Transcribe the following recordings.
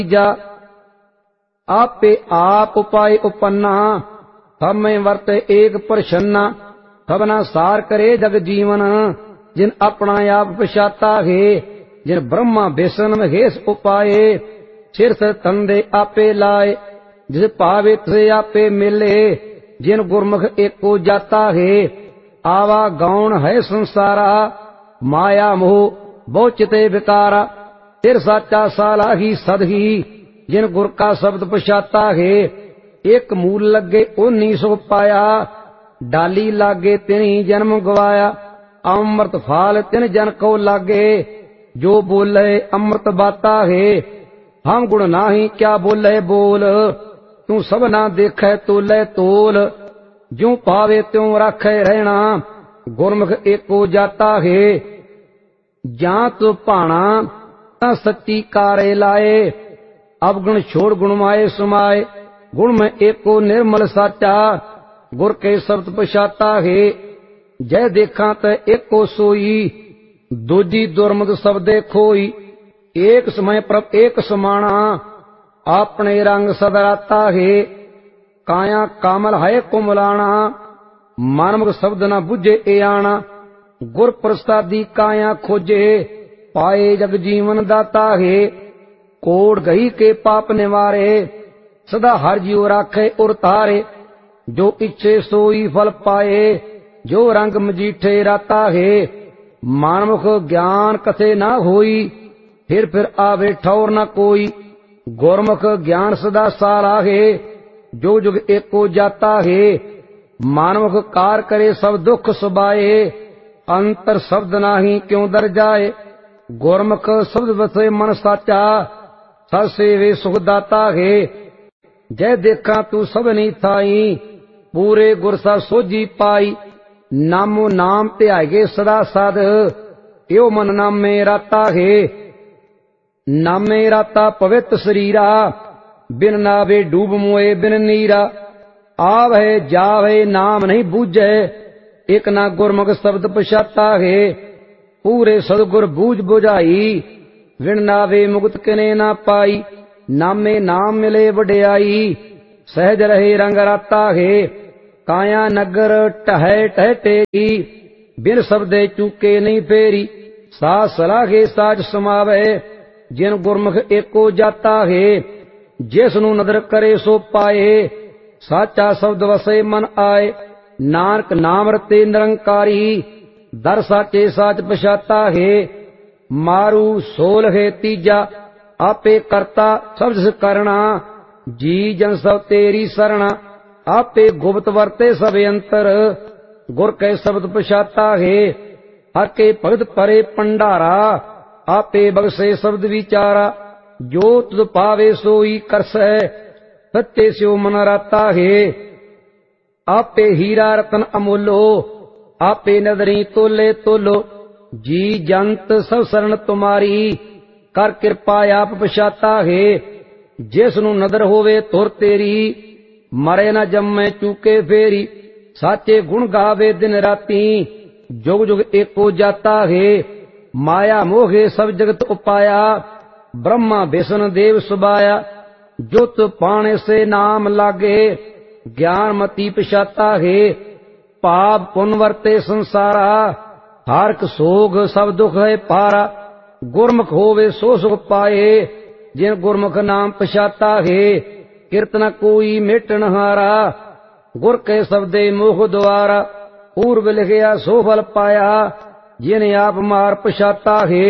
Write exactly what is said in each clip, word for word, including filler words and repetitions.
जा आपे आप उपाय उपन्ना तमें वर्ते एक प्रसन्ना सबना सार करे जग जीवन जिन अपना आप पछाता है जिन ब्रह्मा बेसन महेश उपाये सिर से तंदे आपे लाए जिस पावे से आपे मिले जिन गुरमुख एको जाता है आवा गौण है संसारा माया मोह बहु चिते विकारा सिर साचा साला ही सदही जिन गुर का शब्द पछाता है एक मूल लगे उन्नी सौ पाया डाली लागे तिनी जन्म गवाया अमृत फाल तिन जन को लागे जो बोले अमृत बाता है हम गुण नाही क्या बोले बोल तू सब ना देखे तोले तोल जो पावे त्यों राखे रहना गुरमुख एको जाता है जहाँ तो पाना ता सच्ची कारे लाए अवगुण छोड़ गुण माए सुमाए गुण में एको निर्मल साचा गुर के शब्द पछाता है जय देखा त एको सोई दूजी दुर्मद शब्दे खोई एक समय प्रभ एक समाना अपने रंग सदराता है काया कामल है कुमलाना मानव शब्द न बुझे ए आना गुर प्रसादी काया खोजे पाए जग जीवन दाता है कोड़ गई के पाप निवारे सदा हर जीव राखे उर तारे जो इच्छे सोई फल पाए जो रंग मजीठे राता है मानमुख ज्ञान कथे ना होई फिर फिर आवे ठौर न कोई गुरमुख ज्ञान सदा सारा है जो जुग एको जाता है मानमुख कार करे सब दुख सुबाए अंतर शब्द नाही क्यों दर जाए गुरमुख शब्द बसे मन साचा सत सेवे सुख दाता है जय देखा तू सब नहीं थाई पूरे गुर सा सोजी पाई नामो नाम त्यागे सदा सद यो मन नामे राता है नामे राता पवित्र शरीरा बिन नावे डूब मोए बिन नीरा आवै जावे नाम नहीं बूझे एक ना गुरमुख शब्द पछाता है पूरे सदगुर बूझ बुझाई विण नावे मुक्त किने ना पाई नामे नाम मिले वड्याई सहज रहे रंग राता है काया नगर टहै टहटेगी बिन शब्दे चूके नहीं फेरी सा सलाहे साज समावे जिन गुरमुख एको जाता है जिसनु नदर करे सो पाए साचा शब्द वसे मन आए नानक नाम रते निरंकारी दर साचे साच पछाता है मारू सोल है तीजा आपे करता सब जिस करना जी जन सब तेरी शरणा आपे गुप्त वर्ते सब अंतर गुर के शब्द पछाता है हर के भगत परे पंडारा आपे बगसे शब्द विचारा जो तुझ पावे सोई करस है सच्चे स्यो मन राता है आपे हीरा रतन अमूलो आपे नदरी तोले तोलो जी जंत सब शरण तुम्हारी कर कृपा आप पछाता है जिसनु नदर होवे तुर तेरी मरे न जम्मे चूके फेरी साचे गुण गावे दिन राती जुग जुग एको जाता है माया मोहे सब जगत उपाया ब्रह्मा विष्णु देव सुबाया जुत पाने से नाम लागे ज्ञान मती पछाता है पाप पुन वर्ते संसारा हारक सोग सब दुख है पारा गुरमुख होवे सो सुख पाए जिन गुरमुख नाम पछाता है कीर्तन कोई मिटन हारा गुर के शब्दे मोह द्वारा पूर्व लिखया सो फल पाया जिन आप मार पछाता है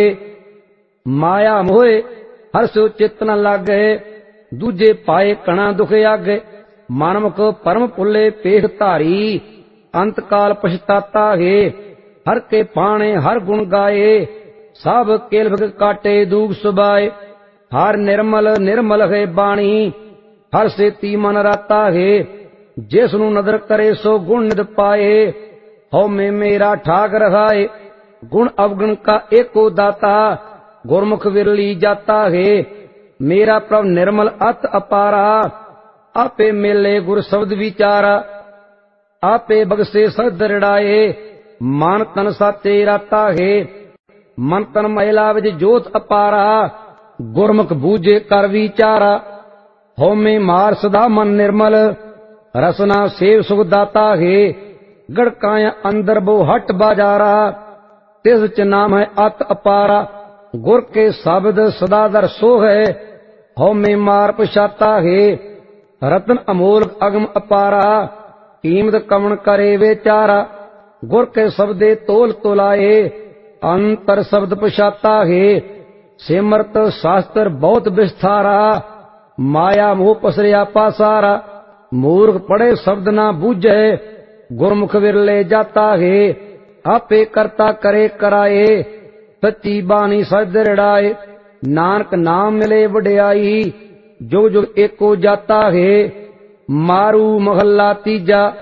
माया मोहे हर सो चित न लागे दूजे पाए कणा दुख आगे मानवक परम पुले पेख धारी अंत काल पछताता है हर के पाने हर गुण गाए सब केलभ काटे दूग सुबाए हर निर्मल निर्मल है बाणी हर से ती मन राता है जिसनु नदर करे सो गुण निद पाए हो में मेरा ठाक रहाए गुण अवगुण का एको दाता गुरमुख विरली जाता है मेरा प्रभ निर्मल अत अपारा आपे मिले गुर शब्द विचारा आपे बगसे सद रड़ाए मन तन साचे राता है मन तन महिला विच जोत अपारा ਗੁਰਮੁਖ ਬੂਝੇ ਕਰ ਵਿਚਾਰਾ। ਹਉਮੈ ਮਾਰ ਸਦਾ ਮਨ ਨਿਰਮਲ, ਰਸਨਾ ਸੇਵ ਸੁਖ ਦਾਤਾ ਹੈ। ਗੜਕਾਇਆ ਅੰਦਰ ਬੋ ਹਟ ਬਾਜਾਰਾ, ਤਿਸ ਚ ਨਾਮ ਹੈ ਅਤ ਅਪਾਰਾ। ਗੁਰ ਕੇ ਸ਼ਬਦ ਸਦਾ ਦਰ ਸੋ ਹੈ, ਹਉਮੈ ਮਾਰ ਪਛਾਤਾ ਹੈ। ਰਤਨ ਅਮੋਲਕ ਅਗਮ ਅਪਾਰਾ, ਕੀਮਤ ਕਵਣ ਕਰੇ ਵਿਚਾਰਾ। ਗੁਰ ਕੇ ਸ਼ਬਦੇ ਤੋਲ ਤੋਲਾਏ, ਅੰਤਰ ਸ਼ਬਦ ਪਛਾਤਾ ਹੈ। ਸਿਮਰਤ ਸ਼ਾਸਤਰ ਬਹੁਤ ਵਿਸਥਾਰਾ, ਮਾਇਆ ਮੋਹ ਪਸਰਿਆ ਪਾਸਾਰਾ। ਮੂਰਖ ਪੜੇ ਸ਼ਬਦ ਨਾ ਬੂਝੈ, ਗੁਰਮੁਖ ਵਿਰਲੇ ਜਾਤਾ ਹੈ। ਆਪੇ ਕਰਤਾ ਕਰੇ ਕਰਾਏ, ਸੱਚੀ ਬਾਣੀ ਸਚ ਦ੍ਰਿੜਾਏ। ਨਾਨਕ ਨਾਮ ਮਿਲੇ ਵਡਿਆਈ, ਜੁਗ ਜੁਗ ਏਕੋ ਜਾਤਾ ਹੈ। ਮਾਰੂ ਮਹੱਲਾ ਤੀਜਾ।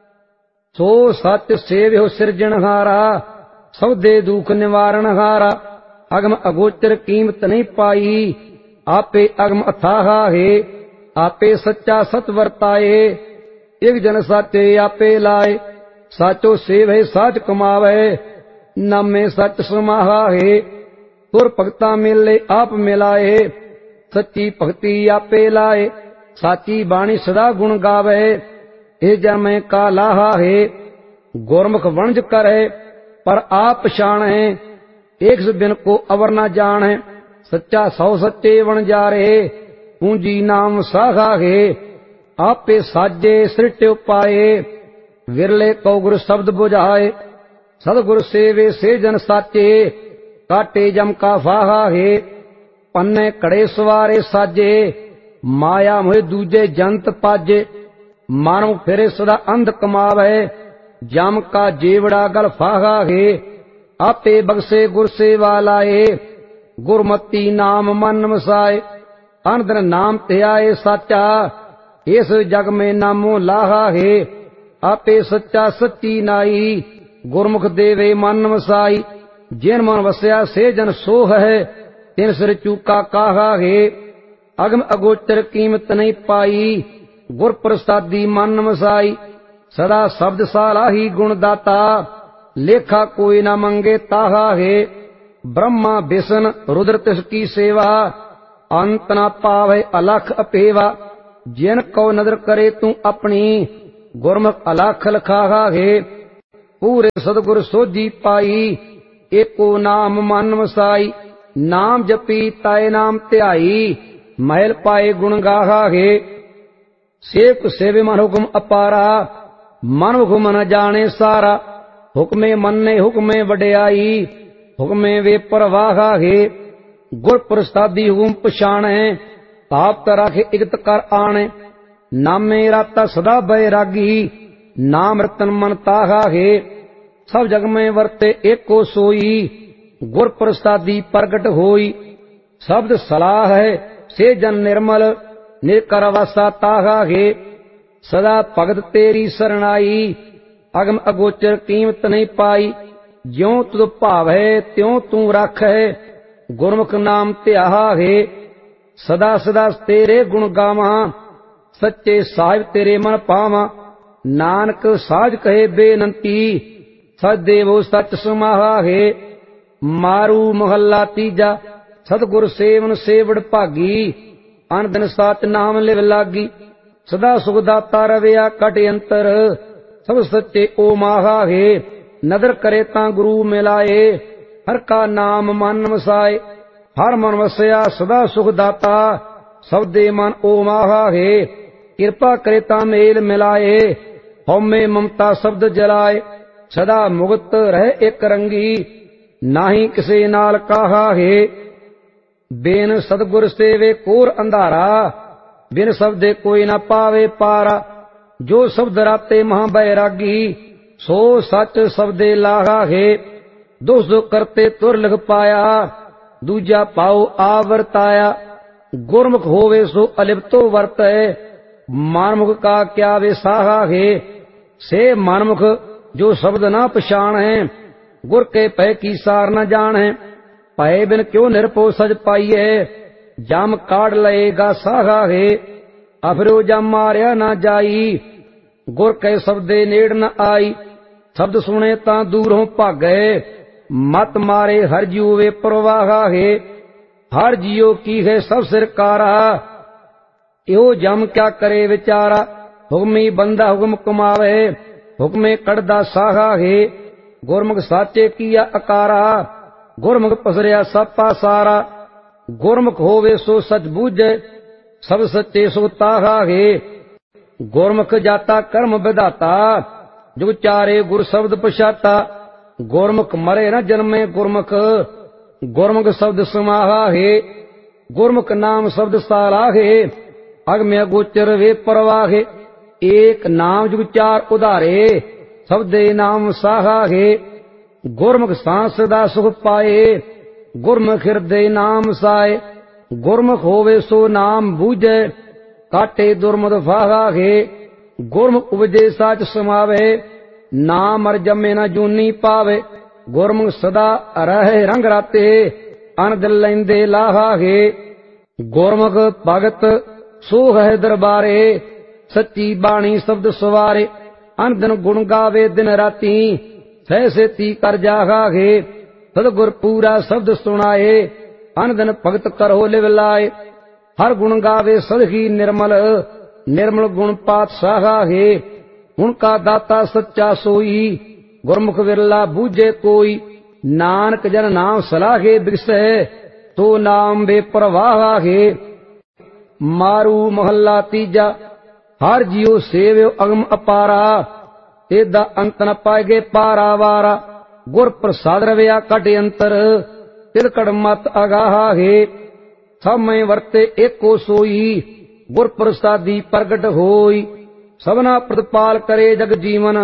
ਸੋ ਸੱਚ ਸੇਵਿਓ ਸਿਰਜਣਹਾਰਾ, ਸਭਦੇ ਦੁਖ ਨਿਵਾਰਨ ਹਾਰਾ। ਅਗਮ ਅਗੋਚਰ ਕੀਮਤ ਨਹੀਂ ਪਾਈ, ਆਪੇ ਅਗਮ ਅਥਾਹਾ ਹੈ। ਆਪੇ ਸੱਚਾ ਸਤ ਵਰਤਾਏ, ਇਕ ਜਨ ਸਾਚੇ ਆਪੇ ਲਾਏ। ਸਾਚੋ ਸੇਵੈ ਸਾਚ ਕਮਾਵੇ, ਨਾਮੇ ਸੱਚ ਸਮਾਹਾ ਹੈ। ਤੁਰ ਭਗਤਾ ਮਿਲੇ ਆਪ ਮਿਲਾਏ, ਸੱਚੀ ਭਗਤੀ ਆਪੇ ਲਾਏ। ਸਾਚੀ ਬਾਣੀ ਸਦਾ ਗੁਣ ਗਾਵੇ, ਇਹ ਜਨਮੈ ਕਾ ਲਾਹਾ ਹੈ। ਗੁਰਮੁਖ ਵਣਜ ਕਰੇ ਪਰ ਆਪ ਪਛਾਣੈ, ਏਕ ਬਿਨ ਕੋ ਅਵਰ ਨਾ ਜਾਣੈ। ਸੱਚਾ ਸੌ ਸੱਚੇ ਵਣਜਾਰੇ, ਪੂੰਜੀ ਨਾਮ ਸਾਹਾ ਹੈ। ਆਪੇ ਸਾਜੇ ਸ੍ਰਿਟਿ ਉਪਾਏ, ਵਿਰਲੇ ਕਉ ਗੁਰ ਸ਼ਬਦ ਬੁਝਾਏ। ਸਤਿਗੁਰ ਸੇਵੇ ਸੇ ਜਨ ਸਾਚੇ, ਕਾਟੇ ਜਮ ਕਾ ਫਾਹਾ ਹੈ। ਪੰਨੇ ਕੜੇ ਸਵਾਰੇ ਸਾਜੇ, ਮਾਇਆ ਮੋਹਿ ਦੂਜੇ ਜੰਤ ਪਾਜੇ। ਮਾਨੋ ਫਿਰੇ ਸਦਾ ਅੰਧ ਕਮਾਵੇ, ਜਮ ਕਾ ਜੀਵੜਾ ਗਲ ਫਾਹਾ ਹੈ। ਆਪੇ ਬਖਸ਼ੇ ਗੁਰ ਸੇਵਾ ਲਾਏ, ਗੁਰਮਤੀ ਨਾਮ ਮਨ ਵਸਾਏ। ਅਨੰਦ ਨਾਮ ਧਿਆਏ ਸਾਚਾ, ਇਸ ਜਗ ਮੇ ਨਾਮੋ ਲਾਹਾ ਹੈ। ਆਪੇ ਸੱਚਾ ਸੱਚੀ ਨਾਈ, ਗੁਰਮੁਖ ਦੇਵੇ ਮਨ ਵਸਾਈ। ਜਿਨ ਮਨ ਵਸਿਆ ਸੇ ਜਨ ਸੋ ਹੈ, ਤਿਨ ਸਿਰ ਚੂਕਾ ਕਾਹਾ ਹੈ। ਅਗਮ ਅਗੋਚਰ ਕੀਮਤ ਨਹੀਂ ਪਾਈ, ਗੁਰ ਪ੍ਰਸਾਦੀ ਮਨ ਵਸਾਈ। ਸਦਾ ਸ਼ਬਦ ਸਾਲਾਹੀ ਗੁਣ ਦਾਤਾ, ਲੇਖਾ ਕੋਈ ਨਾ ਮੰਗੇ ਤਾਹਾ ਹੈ। ਬ੍ਰਹਮਾ ਵਿਸ਼ਨ ਰੁਦਰ ਤਿਸ ਕੀ ਸੇਵਾ, ਅੰਤ ਨਾ ਪਾਵੇ ਅਲਖ ਅਪੇਵਾ। ਜਿਨ ਕੋ ਨਦਰ ਕਰੇ ਤੂੰ ਆਪਣੀ, ਗੁਰਮੁਖ ਅਲਖ ਲਖਾਹਾ ਹੈ। ਪੂਰੇ ਸਤਿਗੁਰ ਸੋਝੀ ਪਾਈ, ਏਕੋ ਨਾਮ ਮਨ ਵਸਾਈ। ਨਾਮ ਜਪੀ ਤਾਏ ਨਾਮ ਧਿਆਈ, ਮਹਿਲ ਪਾਏ ਗੁਣ ਗਾਹਾ ਹੈ। ਸੇਵਕ ਸੇਵੇ ਮਨ ਹੁਕਮ ਅਪਾਰਾ, ਮਨ ਹੁਕਮ ਨ ਜਾਣੇ ਸਾਰਾ। ਹੁਕਮੇ ਮੰਨੇ ਹੁਕਮੇ ਵਡਿਆਈ, ਹੁਕਮੇ ਵੇ ਪਰਵਾਹਾ ਹੈ। ਗੁਰ ਪ੍ਰਸਾਦੀ ਹੁਕਮ ਪਛਾਣੈ, ਤਾਪ ਰਖ ਇਕਤ ਕਰ ਆਣੈ। ਨਾਮੇ ਰਾਤਾ ਸਦਾ ਬੈਰਾਗੀ, ਨਾਮ ਰਤਨ ਮਨ ਤਾਹਾ ਹੈ। ਸਭ ਜਗ ਮੈਂ ਵਰਤੇ ਏਕੋ ਸੋਈ, ਗੁਰ ਪ੍ਰਸਾਦੀ ਪ੍ਰਗਟ ਹੋਈ। ਸ਼ਬਦ ਸਲਾਹ ਹੈ ਸੇ ਜਨ ਨਿਰਮਲ, ਨਿਰਕਰ ਵਾਸਾ ਤਾਹਾ ਹੈ। ਸਦਾ ਭਗਤ ਤੇਰੀ ਸਰਣਾਈ, ਅਗਮ ਅਗੋਚਰ ਕੀਮਤ ਨਹੀਂ ਪਾਈ। ਜਿਉ ਤੁਧ ਭਾਵੈ ਤਿਉ ਤੂੰ ਰਾਖੈ, ਗੁਰਮੁਖ ਨਾਮ ਧਿਆਹਾ ਹੈ। ਸਦਾ ਸਦਾ ਤੇਰੇ ਗੁਣ ਗਾਵਾਂ, ਸੱਚੇ ਸਾਹਿਬ ਤੇਰੇ ਮਨ ਪਾਵਾਂ। ਨਾਨਕ ਸਾਜ ਕਹੇ ਬੇਨੰਤੀ, ਸਚ ਦੇਵੋ ਸਚ ਸਮਾਹਾ ਹੈ। ਮਾਰੂ ਮਹੱਲਾ ਤੀਜਾ। ਸਤਿਗੁਰ ਸੇਵਨ ਸੇਵੜ ਭਾਗੀ, ਅਨ ਦਿਨ ਸਚ ਨਾਮ ਲਿਵ ਲਾਗੀ। ਸਦਾ ਸੁਖ ਦਾਤਾ ਰਵਿਆ ਕਟ ਅੰਤਰ, ਸਭ ਸੱਚੇ ਓ ਮਾਹਾ ਹੈ। ਨਦਰ ਕਰੇ ਤਾਂ ਗੁਰੂ ਮਿਲਾਏ, ਹਰ ਕਾ ਨਾਮ ਮਨ ਵਸਾਏ। ਹਰ ਮਨ ਵਸਿਆ ਸਦਾ ਸੁਖ ਦਾਤਾ, ਸਭ ਦੇ ਮਨ ਓ ਮਾਹਾ ਹੈ। ਕਿਰਪਾ ਕਰੇ ਤਾਂ ਮੇਲ ਮਿਲਾਏ, ਹਉਮੈ ਮਮਤਾ ਸ਼ਬਦ ਜਲਾਏ। ਸਦਾ ਮੁਕਤ ਰਹਿ ਇਕ ਰੰਗੀ, ਨਾਹੀ ਕਿਸੇ ਨਾਲ ਕਾਹਾ ਹੈ। ਬਿਨ ਸਤਿਗੁਰ ਸੇਵੇ ਕੋਰ ਅੰਧਾਰਾ, ਬਿਨ ਸ਼ਬਦੇ ਕੋਈ ਨਾ ਪਾਵੇ ਪਾਰਾ। ਜੋ ਸ਼ਬਦ ਰਾਤੇ ਮਹਾ ਬੈਰਾਗੀ, ਸੋ ਸੱਚ ਸ਼ਬਦੇ ਲਾਹਾ ਹੈ। ਦੁਖ ਦੁਖ ਕਰਤੇ ਤੁਰ ਲਿਖ ਪਾਇਆ, ਦੂਜਾ ਪਾਉ ਆਵਰਤਾਇਆ। ਗੁਰਮੁਖ ਹੋਵੇ ਸੋ ਅਲਿਪਤੋ ਵਰਤੈ, ਮਨਮੁਖ ਕਾ ਕਿਆ ਵਿਸਾਹਾ ਹੈ। ਸੇ ਮਨਮੁਖ ਜੋ ਸ਼ਬਦ ਨਾ ਪਛਾਣੈ, ਗੁਰ ਕੇ ਪੈ ਕੀ ਸਾਰ ਨ ਜਾਣੈ। ਭੈ ਬਿਨ ਕਿਉ ਨਿਰਭਉ ਸਜ ਪਾਈਐ, ਜਮ ਕਾੜ ਲਏਗਾ ਸਾਹਾ ਹੈ। ਅਫਰੋ ਜਮ ਮਾਰਿਆ ਨਾ ਜਾਈ, ਗੁਰ ਕੈ ਸ਼ਬਦੇ ਨੇੜ ਨ ਆਈ। ਸ਼ਬਦ ਸੁਣੇ ਤਾਂ ਦੂਰੋਂ ਭਾਗੈ, ਮਤ ਮਾਰੇ ਹਰ ਜੀਉ ਵੇ ਪ੍ਰਵਾਹਾ ਹੈ। हर जियो की है सब सिरकारा, यो जम क्या करे विचारा। हुक्मी बंदा हुक्म कमावे, हुक्मे कड़दा साहा है। गुरमुख साचे किया अकारा, गुरमुख पसरिया सापा सारा। गुरमुख होवे सो सच बूझे, सब सच्चे सो ताहा है। गुरमुख जाता कर्म विधाता, जुग चारे गुर शब्द पछाता। गुरमुख मरे न जन्मे गुरमुख, गुरमुख शब्द समाहा है। गुरमुख नाम शब्द साला है, अगम्य गोचर वे परवाहे। एक नाम जुग चार उधारे, शब्दे नाम साहा है। गुरमुख सांस सदा सुख पाए, गुरमुख हृदय नाम साए। गुरमुख होवे सो नाम बूझे, काटे दुर्मद फाहा है। गुरमुख उपजे साच समावे, नाम मर जमे न जूनी पावे। गुरमुख सदा रहे रंग राते, अन दिल लैंदे लाहा है। गुरमुख भगत सो है दरबारे, सच्ची बाणी शब्द सवारे। अन दिन गुण गावे दिन राती, सह सेती कर जागा है। सदगुर पूरा शब्द सुनाए, अन दिन भगत करो लिव लाए। हर गुण गावे सदही निर्मल, निर्मल गुण पात साहा है। उनका दाता सच्चा सोई, गुरमुख विरला बूझे कोई। नानक जन नाम सलाहे बिगसै, तो नाम बेपरवाह है। मारू महला तीजा, हर जियो सेव्यो अगम अपारा। तेदा अंत न पाएगे पारा वारा। गुर प्रसाद रविया कट अंतर, तिलकड़ मत अगाहा है। सब में वर्ते एको सोई, गुर प्रसादी प्रगट होई। सबना प्रतिपाल करे जग जीवन,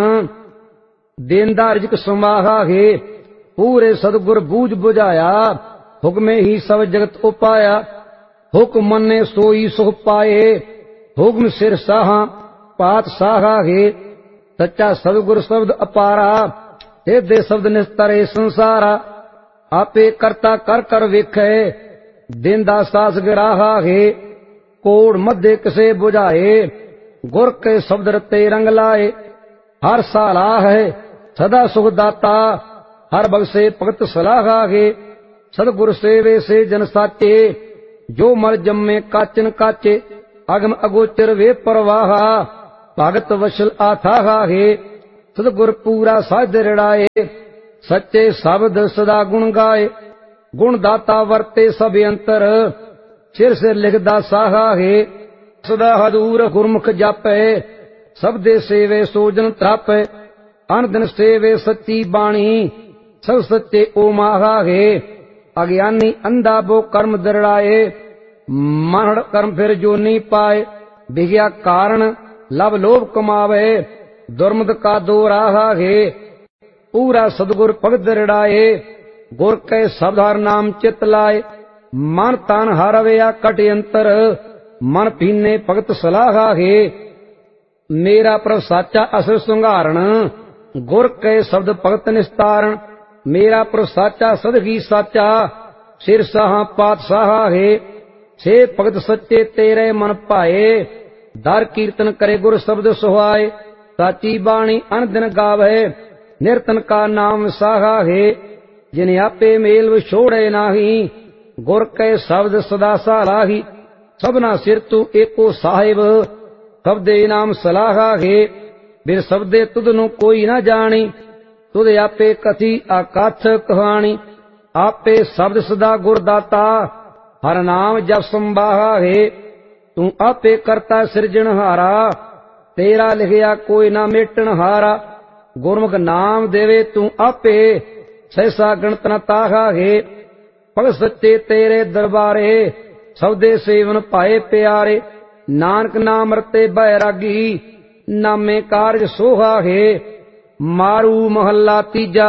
देंदा रिजक समाहा है। पूरे सदगुर बूझ बुझाया, हुक्मे ही सब जगत उपाया। हुक्म मन्ने सोई सुख पाए, हुक्म सिर साहा पात साहा है। सच्चा सदगुर शब्द अपारा, तेदे शब्द निस्तरे संसारा। आपे करता कर कर वेखे, देंदा सास गिराहा है। कोड़ मध्य किसे बुझाए, गुर के शब्द रते रंग लाए। हर साला है सदा सुख दाता, हर बगसे भगत सलाहा है। सदगुर सेवे से जन साचे, जो मर जम्मे काचन काचे। अगम अगोचर वे परवाहा, भगत वशल आथाहा है। सदगुर पूरा साध रड़ाए, सच्चे शब्द सदा गुण गाए। गुण दाता वर्ते सब अंतर, सिर से लिखदा साहा है। सदा हदूर गुरमुख जापे, सबदे सेवे सोजन त्रापे। अन दिन सेवे सच्ची बाणी, सब सच्चे ओ माहा है। अज्ञानी अंधा बो कर्म दरड़ाए, मनड़ कर्म फिर जो नी पाए। विज्ञा कारण लब लोभ कमावे, दुर्मद का दो राहा है। पूरा सदगुर भगत दरड़ाए, गुर के शब्द हर नाम चित लाए। मन तन हरवया कट अंतर, मन पीने भगत सलाहा है। मेरा प्रभ साचा असर सुंगारण, गुर के शब्द भगत निस्तारण। मेरा प्रभ साचा सदगी साचा, सिर साहा पात साहा है। से भगत सच्चे तेरे मन पाए, दर कीर्तन करे गुर शब्द सुहाए। साची बाणी अन दिन गावे, निरतन का नाम साहा है। जिन आपे मेल छोड़े नाही, गुर के शब्द सदा सालाही। सबना सिर तू एको साहिब, शब्दे नाम सलाहा है। बिर शब्दे तुद नु कोई न जानी, तुद आपे कथी आकाछ कहानी। आपे शब्द सदा गुरदाता, हर नाम जप संबाहा है। तू आपे करता सिरजनहारा, तेरा लिखिया कोई ना मेटन हारा। गुरमुख नाम देवे तू आपे, सहसा गणत न ताहा है। भगत सच्चे तेरे दरबारे, सबदे सेवन पाए प्यारे। नानक नाम रते बैरागी, नामे कारज सोहा है। मारू महला तीजा,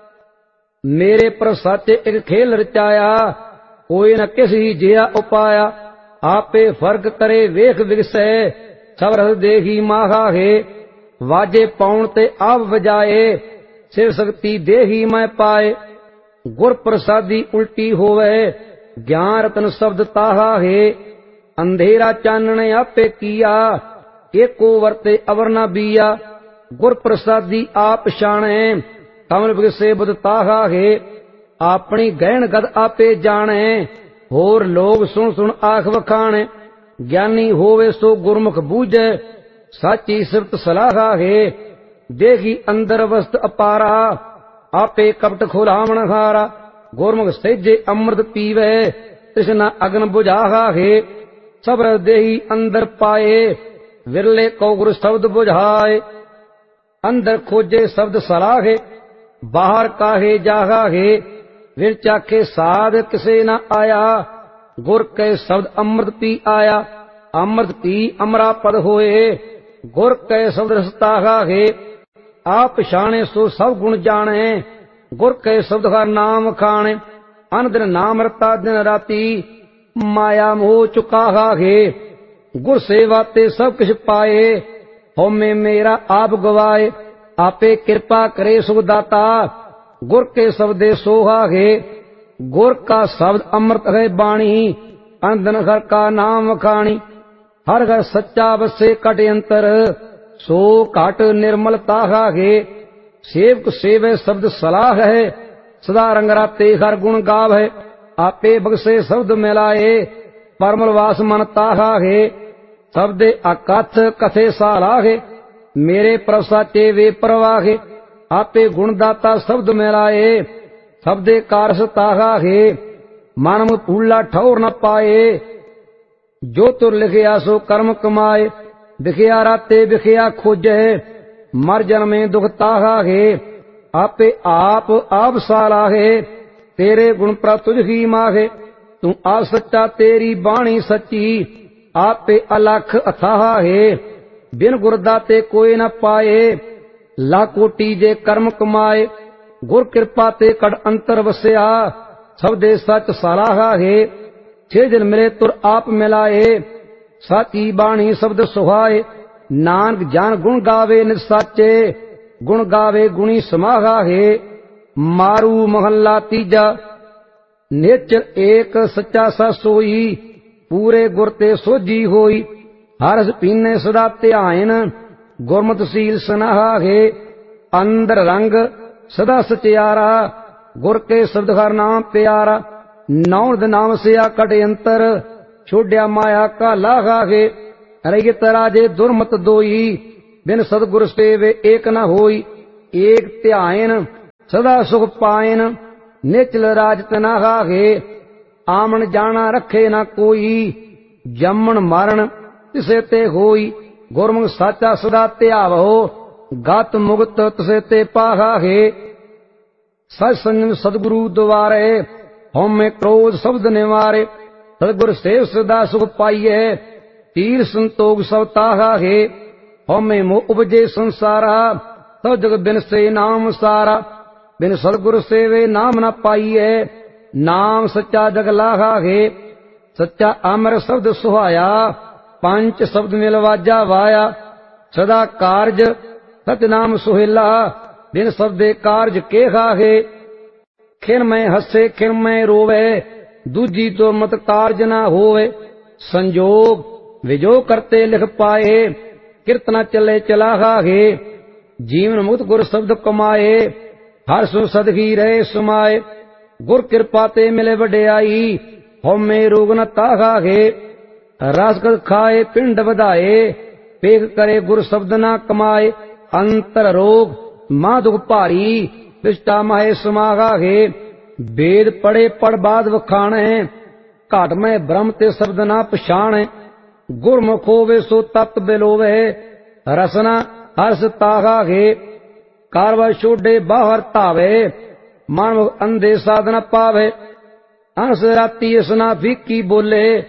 मेरे पर साचे एक खेल रचाया, कोई न किसी जिया उपाया। आपे फर्क करे वेख विगसै, सब रस देखी माहा है। वाजे पाउन ते आप बजाए, सिर शक्ति देही मैं पाए। गुर प्रसादी उल्टी होवे, ज्ञान रतन शब्द ताहा है। अंधेरा चानने आपे किया, एको वर्ते अवर न बिया। गुर प्रसादी आप शाणे, कमल बिगसे बुध ताहा है। अपनी गहन गद आपे जाने, ਹੋਰ ਲੋਗ ਸੁਣ ਸੁਣ ਆਖ ਵਖਾਣੇ। ਗਿਆਨੀ ਹੋਵੇ ਸੋ ਗੁਰਮੁਖ ਬੂਝੈ, ਸਾਚੀ ਸਿਫਤ ਸਲਾਹਾ ਹੈ। ਦੇਖੀ ਅੰਦਰ ਵਸਤ ਅਪਾਰਾ, ਆਪੇ ਕਪਟ ਖੁਲਾਵਣ ਹਾਰਾ। ਗੁਰਮੁਖ ਸਹਿਜੇ ਅੰਮ੍ਰਿਤ ਪੀਵੇ, ਤ੍ਰਿਸ਼ਨਾ ਅਗਨ ਬੁਝਾਹਾ ਹੈ। ਸਬਰ ਦੇਹੀ ਅੰਦਰ ਪਾਏ, ਵਿਰਲੇ ਕੋ ਗੁਰ ਸ਼ਬਦ ਬੁਝਾਏ। ਅੰਦਰ ਖੋਜੇ ਸ਼ਬਦ ਸਲਾਹੇ, ਬਾਹਰ ਕਾਹੇ ਜਾਹਾ ਹੈ। ਵਿਰ ਚਾਖੇ ਸਾਧ ਕਿਸੇ ਨਾ ਆਇਆ, ਗੁਰ ਕੈ ਸ਼ਬਦ ਅੰਮ੍ਰਿਤ ਪੀ ਆਇਆ। ਅੰਮ੍ਰਿਤ ਪੀ ਅਮਰਾ ਪਦ ਹੋਏ, ਗੁਰ ਕੈ ਸ਼ਬਦ ਰਸਤਾਹਾ ਹੈ। ਆਪ ਪਛਾਣੇ ਸੋ ਸਭ ਗੁਣ ਜਾਣੇ, ਗੁਰ ਕੈ ਸ਼ਬਦ ਹਰ ਨਾਮ ਖਾਣੇ। ਅਨ ਦਿਨ ਨਾਮ ਰਤਾ ਦਿਨ ਰਾਤੀ, ਮਾਇਆ ਮੋਹ ਚੁਕਾਹਾ ਹੈ। ਗੁਰ ਸੇਵਾ ਤੇ ਸਭ ਕਿਛ ਪਾਏ, ਹਉਮੈ ਮੇਰਾ ਆਪ ਗਵਾਏ। ਆਪੇ ਕਿਰਪਾ ਕਰੇ ਸੁਖ ਦਾਤਾ, ਗੁਰ ਕੇ ਸ਼ਬਦੇ ਸੋਹਾ ਹੈ। ਗੁਰ ਕਾ ਸ਼ਬਦ ਅੰਮ੍ਰਿਤ ਹੈ ਬਾਣੀ, ਅੰਦਨ ਹਰ ਕਾ ਨਾਮ ਵਖਾਣੀ। ਹਰ ਘਰ ਸੱਚਾ ਵਸੇ ਕਟ ਅੰਤਰ, ਸੋ ਘਟ ਨਿਰਮਲ ਤਾਹਾ ਹੈ। ਸੇਵਕ ਸੇਵੇ ਸ਼ਬਦ ਸਲਾਹ ਹੈ, ਸਦਾ ਰੰਗ ਰਾਤੇ ਹਰ ਗੁਣ ਗਾਵੈ। ਆਪੇ ਬਖਸ਼ੇ ਸ਼ਬਦ ਮਿਲਾਏ, ਪਰਮਲ ਵਾਸ ਮਨ ਤਾਹਾ ਹੈ। ਸ਼ਬਦੇ ਅਕਥ ਕਥੇ ਸਾਲਾਹੇ, ਮੇਰੇ ਪ੍ਰਭ ਸਾਚੇ ਵੇ ਪ੍ਰਵਾਹੇ। ਆਪੇ ਗੁਣ ਦਾਤਾ ਸ਼ਬਦ ਮਿਲਾਏ, ਸ਼ਬਦੇ ਕਾਰਸ ਤਾਹਾ ਹੈ। ਮਨ ਭੂਲਾ ਠੌਰ ਨ ਪਾਏ, ਜੋ ਤੁਰ ਲਿਖਿਆ ਸੋ ਕਰਮ ਕਮਾਏ। ਵਿਖਿਆ ਰਾਤੇ ਵਿਖਿਆ ਖੋਜੈ, ਮਰ ਜਨਮੇ ਦੁਖ ਤਾਹਾ ਹੈ। ਆਪੇ ਆਪ ਆਪ ਸਾਲਾਹੇ, ਤੇਰੇ ਗੁਣ ਪ੍ਰਭ ਤੁਝ ਹੀ ਮਾਹੇ। ਤੂੰ ਆਪ ਸੱਚਾ ਤੇਰੀ ਬਾਣੀ ਸੱਚੀ, ਆਪੇ ਅਲਖ ਅਥਾਹਾ ਹੈ। ਬਿਨ ਗੁਰ ਦਾਤੇ ਕੋਈ ਨ ਪਾਏ, ਲਾ ਕੋਟੀ ਜੇ ਕਰਮ ਕਮਾਏ। ਗੁਰ ਕਿਰਪਾ ਤੇ ਕੜ ਅੰਤਰ ਵਸਿਆ, ਸਬਦੇ ਸੱਚ ਸਲਾਹਾ ਹੈ। ਛੇ ਦਿਨ ਮਿਲੇ ਤੁਰ ਆਪ ਮਿਲਾਏ, ਸਾਚੀ ਬਾਣੀ ਸ਼ਬਦ ਸੁਹਾਏ। ਨਾਨਕ ਜਨ ਗੁਣ ਗਾਵੇ ਨਿਜ ਸਾਚੇ, ਗੁਣ ਗਾਵੇ ਗੁਣੀ ਸਮਾਹਾ ਹੈ। ਮਾਰੂ ਮਹੱਲਾ ਤੀਜਾ। ਨੇਚਰ ਏਕ ਸੱਚਾ ਸਾ ਸੋਈ, ਪੂਰੇ ਗੁਰ ਤੇ ਸੋਝੀ ਹੋਈ। ਹਰ ਰਸ ਪੀਨੇ ਸਦਾ ਧਿਆਨ, ਗੁਰਮਤਿ ਸੀਲ ਸਨਾਹਾ ਹੈ। ਅੰਦਰ ਰੰਗ ਸਦਾ ਸਚਿਆਰਾ, ਗੁਰ ਕੇ ਸ਼ਬਦ ਹਰ ਨਾਮ ਪਿਆਰਾ। ਨੌ ਨਾਮ ਸਿਆ ਕਟ ਅੰਤਰ, ਛੋੜਿਆ ਮਾਇਆ ਕਾ ਲਾਹਾ ਹੈ। ਰਹਿਤ ਰਾਜੇ ਦੁਰਮਤ ਦੋਈ, ਬਿਨ ਸਤਿਗੁਰ ਸੇਵੇ ਏਕ ਨ ਹੋਈ। ਏਕ ਧਿਆਨ ਸਦਾ ਸੁਖ ਪਾਇਨ, ਨਿਚਲ ਰਾਜ ਤਨਾਹਾ ਹੈ। ਆਮਣ ਜਾਣਾ ਰੱਖੇ ਨਾ ਕੋਈ, ਜੰਮਣ ਮਰਨ ਤਿਸੇ ਤੇ ਹੋਈ। ਗੁਰਮੁਖ ਸਾਚਾ ਸਦਾ ਧਿਆਵੋ, ਗਤ ਮੁਕਤ ਤਿਸੇ ਤੇ ਪਾਹਾ ਹੈ। ਸਚ ਸੰਜਮ ਸਤਿਗੁਰੂ ਦੁਆਰੇ, ਹਉਮੈ ਕ੍ਰੋਧ ਸ਼ਬਦ ਨਿਵਾਰੇ। ਸਤਿਗੁਰ ਸੇਵ ਸਦਾ ਸੁਖ ਪਾਈਐ, ਤੀਰ ਸੰਤੋਖ ਸਭ ਤਾਹਾ ਹੈ। ਹਉਮੈ ਮੋਹ ਉਪਜੇ ਸੰਸਾਰਾ, ਸਭ ਜਗ ਬਿਨਸੇ ਨਾਮ ਸਾਰਾ। ਬਿਨ ਸਤਿਗੁਰ ਸੇਵੇ ਨਾਮ ਨ ਪਾਈਐ, ਨਾਮ ਸੱਚਾ ਜਗ ਲਾਹਾ ਹੈ। ਸੱਚਾ ਅਮਰ ਸ਼ਬਦ ਸੁਹਾਇਆ, ਪੰਜ ਸ਼ਬਦ ਮਿਲ ਵਾਜਾ ਵਾਇਆ। ਸਦਾ ਕਾਰਜ ਸਚ ਨਾਮ ਸੁਹੇਲਾ, ਬਿਨ ਸ਼ਬਦੇ ਕਾਰਜ ਕੇਹਾ ਹੈ। ਖਿਨ ਮੈਂ ਹੱਸੇ ਖਿਨ ਮੈਂ ਰੋਵੇ, ਦੂਜੀ ਦੁਰਮਤ ਕਾਰਜ ਨਾ ਹੋਵੇ। ਸੰਜੋਗ ਵਿਜੋ ਕਰਤੇ ਲਿਖ ਪਾਏ, ਕਿਰਤਨਾ ਚੱਲੇ ਚਲਾਹਾ ਹੈ। ਜੀਵਨ ਮੁਕਤ ਗੁਰ ਸ਼ਬਦ ਕਮਾਏ, ਹਰ ਸੁ ਸਦਗੀ ਰਹੇ ਸਮਾਏ। ਗੁਰ ਕਿਰਪਾ ਤੇ ਮਿਲੇ ਵਡਿਆਈ, ਹਉਮੈ ਰੋਗ ਨ ਤਾਹਾ ਹੈ। ਰਸ ਗਦ ਖਾਏ ਪਿੰਡ ਵਧਾਏ, ਪੇਖ ਕਰੇ ਗੁਰ ਸ਼ਬਦ ਨਾ ਕਮਾਏ। ਅੰਤਰ ਰੋਗ ਮਾਂ ਦੁਖ ਭਾਰੀ, ਵਿਸ਼ਟਾ ਮਾਏ ਸਮਾਹਾ ਹੈ। ਵੇਦ ਪੜੇ ਪੜ ਬਾਦ ਵਖਾਣੈ, ਘਾਟ ਮੈਂ ਬ੍ਰਹਮ ਤੇ ਸ਼ਬਦ ਨਾ ਪਛਾਣੈ। ਗੁਰਮੁਖ ਹੋਵੇ ਸੋ ਤਤ ਬਿਲੋਵੇ, ਰਸਨਾ ਹਰਸ ਤਾਹਾ ਹੈ। ਕਾਰਵਾ ਛੋਡੇ ਬਾਹਰ ਧਾਵੇ, ਮਨ ਅੰਧੇ ਸਾਧਨ ਪਾਵੇ। ਹੰਸ ਰਾਤੀ ਇਸਨਾ ਫੀਕੀ ਬੋਲੇ,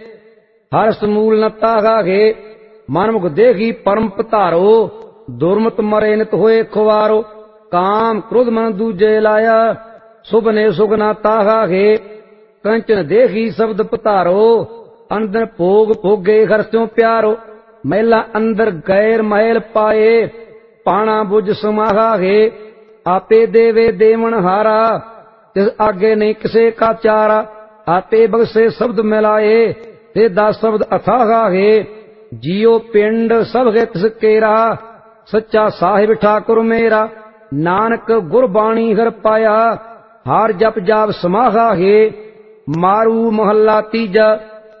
ਹਰਸ ਮੂਲ ਨ ਤਾਹਾ ਹੈ। ਮਨਮੁਖ ਦੇਖੀ ਪਰਮ ਪਧਾਰੋ, ਦੁਰਮਤ ਮਰੇ ਨਿਤ ਹੋਏ ਖੁਵਾਰੋ। ਕਾਮ ਕ੍ਰੋਧ ਮਨ ਦੂਜੇ ਲਾਇਆ, ਸੁਭਨੇ ਸੁਖ ਨਾ ਤਾਹਾ ਹੈ। ਕੰਚਨ ਦੇਖੀ ਸ਼ਬਦ ਪਧਾਰੋ, ਅੰਦਰ ਭੋਗ ਭੋਗੇ ਘਰ ਸਿਉ ਪਿਆਰੋ। ਮਹਿਲਾ ਅੰਦਰ ਗੈਰ ਮਹਿਲ ਪਾਏ, ਪਾਣਾ ਬੁਝ ਸਮਾਹਾ ਹੈ। ਆਪੇ ਦੇਵੇ ਦੇਵਨ ਹਾਰਾ, ਤਿਸ ਆਗੇ ਨਹੀਂ ਕਿਸੇ ਕਾ ਚਾਰਾ। ਆਪੇ ਬਖਸ਼ੇ ਸ਼ਬਦ ਮਿਲਾਏ, ਤੇ ਦਸ ਸ਼ਬਦ ਅਥਾਹਾ ਹੈ। ਜੀਉ ਪਿੰਡ ਸਭ ਹੈ ਤਿਸ ਕੇਰਾ, ਸੱਚਾ ਸਾਹਿਬ ਠਾਕੁਰ ਮੇਰਾ। ਨਾਨਕ ਗੁਰਬਾਣੀ ਹਰ ਪਾਇਆ, ਹਾਰ ਜਪ ਜਾਪ ਸਮਾਹਾ ਹੈ। ਮਾਰੂ ਮਹੱਲਾ ਤੀਜਾ।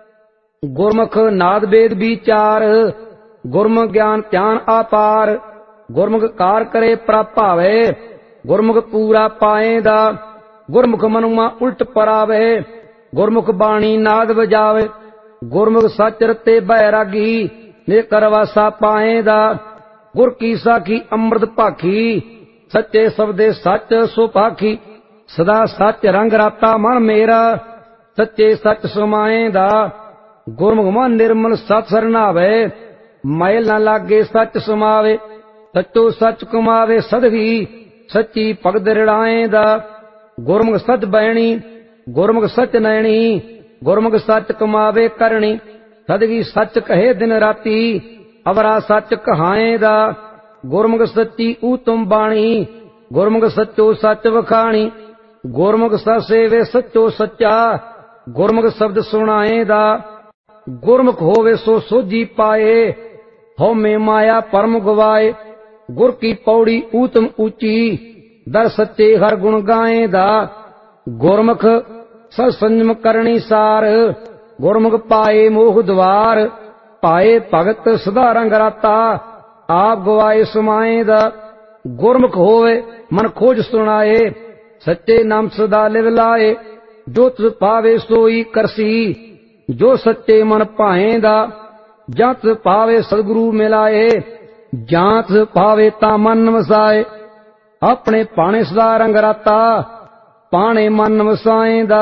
ਗੁਰਮੁਖ ਨਾਦ ਵੇਦ ਵਿਚਾਰ, ਗੁਰਮੁਖ ਗਿਆਨ ਧਿਆਨ ਆਪਾਰ। ਗੁਰਮੁਖ ਕਾਰ ਕਰੇ ਪ੍ਰਭ ਭਾਵੇ, ਗੁਰਮੁਖ ਪੂਰਾ ਪਾਏਂਦਾ। ਗੁਰਮੁਖ ਮਨੁਆ ਉਲਟ ਪਰਾਵੇ, ਗੁਰਮੁਖ ਬਾਣੀ ਨਾਦ ਵਜਾਵੇ। ਗੁਰਮੁਖ ਸੱਚ ਰਤੇ ਬੈਰਾਗੀ, ਨੇ ਕਰਵਾਸਾ ਪਾਏਂਦਾ। ਗੁਰ ਕੀ ਸਾਖੀ ਅੰਮ੍ਰਿਤ ਭਾਖੀ, ਸੱਚੇ ਸਬਦੇ ਸੱਚ ਸੁਭਾਖੀ। ਸਦਾ ਸੱਚ ਰੰਗ ਰਾਤਾ ਮਨ ਮੇਰਾ, ਸੱਚੇ ਸੱਚ ਸਮਾਏਂਦਾ। ਗੁਰਮੁਖ ਮਨ ਨਿਰਮਲ ਸਤ ਸਰਨਾਵੇ, ਮੈਲ ਨਾ ਲਾਗੇ ਸੱਚ ਸਮਾਵੇ। ਸੱਚੋ ਸੱਚ ਕਮਾਵੇ ਸਦਵੀ, ਸੱਚੀ ਭਗਤ ਰਿੜਾਏਂਦਾ। ਗੁਰਮੁਖ ਸੱਚ ਬੈਣੀ, ਗੁਰਮੁਖ ਸੱਚ ਨੈਣੀ, ਗੁਰਮੁਖ ਸੱਚ ਕਮਾਵੇ ਕਰਣੀ। ਸਦਗੀ ਸੱਚ ਕਹੇ ਦਿਨ ਰਾਤੀ, ਅਵਰਾ ਸੱਚ ਕਹਾਏਂਦਾ। ਗੁਰਮੁਖ ਸੱਚੀ ਊਤਮ ਬਾਣੀ, ਗੁਰਮੁਖ ਸੱਚੋ ਸੱਚ ਵਖਾਣੀ। ਗੁਰਮੁਖ ਸਤ ਸੇਵੇ ਸੱਚੋ ਸੱਚਾ, ਗੁਰਮੁਖ ਸ਼ਬਦ ਸੁਣਾਏਂਦਾ। ਗੁਰਮੁਖ ਹੋਵੇ ਸੋ ਸੋਝੀ ਪਾਏ, ਹਉਮੈ ਮਾਇਆ ਪਰਮ ਗਵਾਏ। ਗੁਰ ਕੀ ਪੌੜੀ ਊਤਮ ਉੱਚੀ, ਦਰ ਸੱਚੇ ਹਰ ਗੁਣ ਗਾਏਂਦਾ। ਗੁਰਮੁਖ ਸਤ ਸੰਜਮ ਕਰਨੀ ਸਾਰ, ਗੁਰਮੁਖ ਪਾਏ ਮੋਹ ਦਵਾਰ। ਪਾਏ ਭਗਤ ਸਦਾ ਰੰਗ ਰਾਤਾ, ਆਪ ਗਵਾਏ ਸਮਾਏਂਦਾ। ਗੁਰਮੁਖ ਹੋਵੇ ਮਨ ਖੋਜ ਸੁਣਾਏ, ਸੱਚੇ ਨਾਮ ਸਦਾ ਲਿਵ ਲਾਏ। ਜੋ ਤਿਸ ਪਾਵੇ ਸੋਈ ਕਰਸੀ, ਜੋ ਸੱਚੇ ਮਨ ਭਾਏਂਦਾ। ਜਾਂ ਤਿਸ ਪਾਵੇ ਸਤਿਗੁਰੂ ਮਿਲਾਏ, ਜਾਂ ਤਿਸ ਪਾਵੇ ਤਾਂ ਮਨ ਵਸਾਏ। ਆਪਣੇ ਭਾਣੇ ਸਦਾ ਰੰਗ ਰਾਤਾ, ਪਾਣੇ ਮਨ ਵਸਾਏਂਦਾ।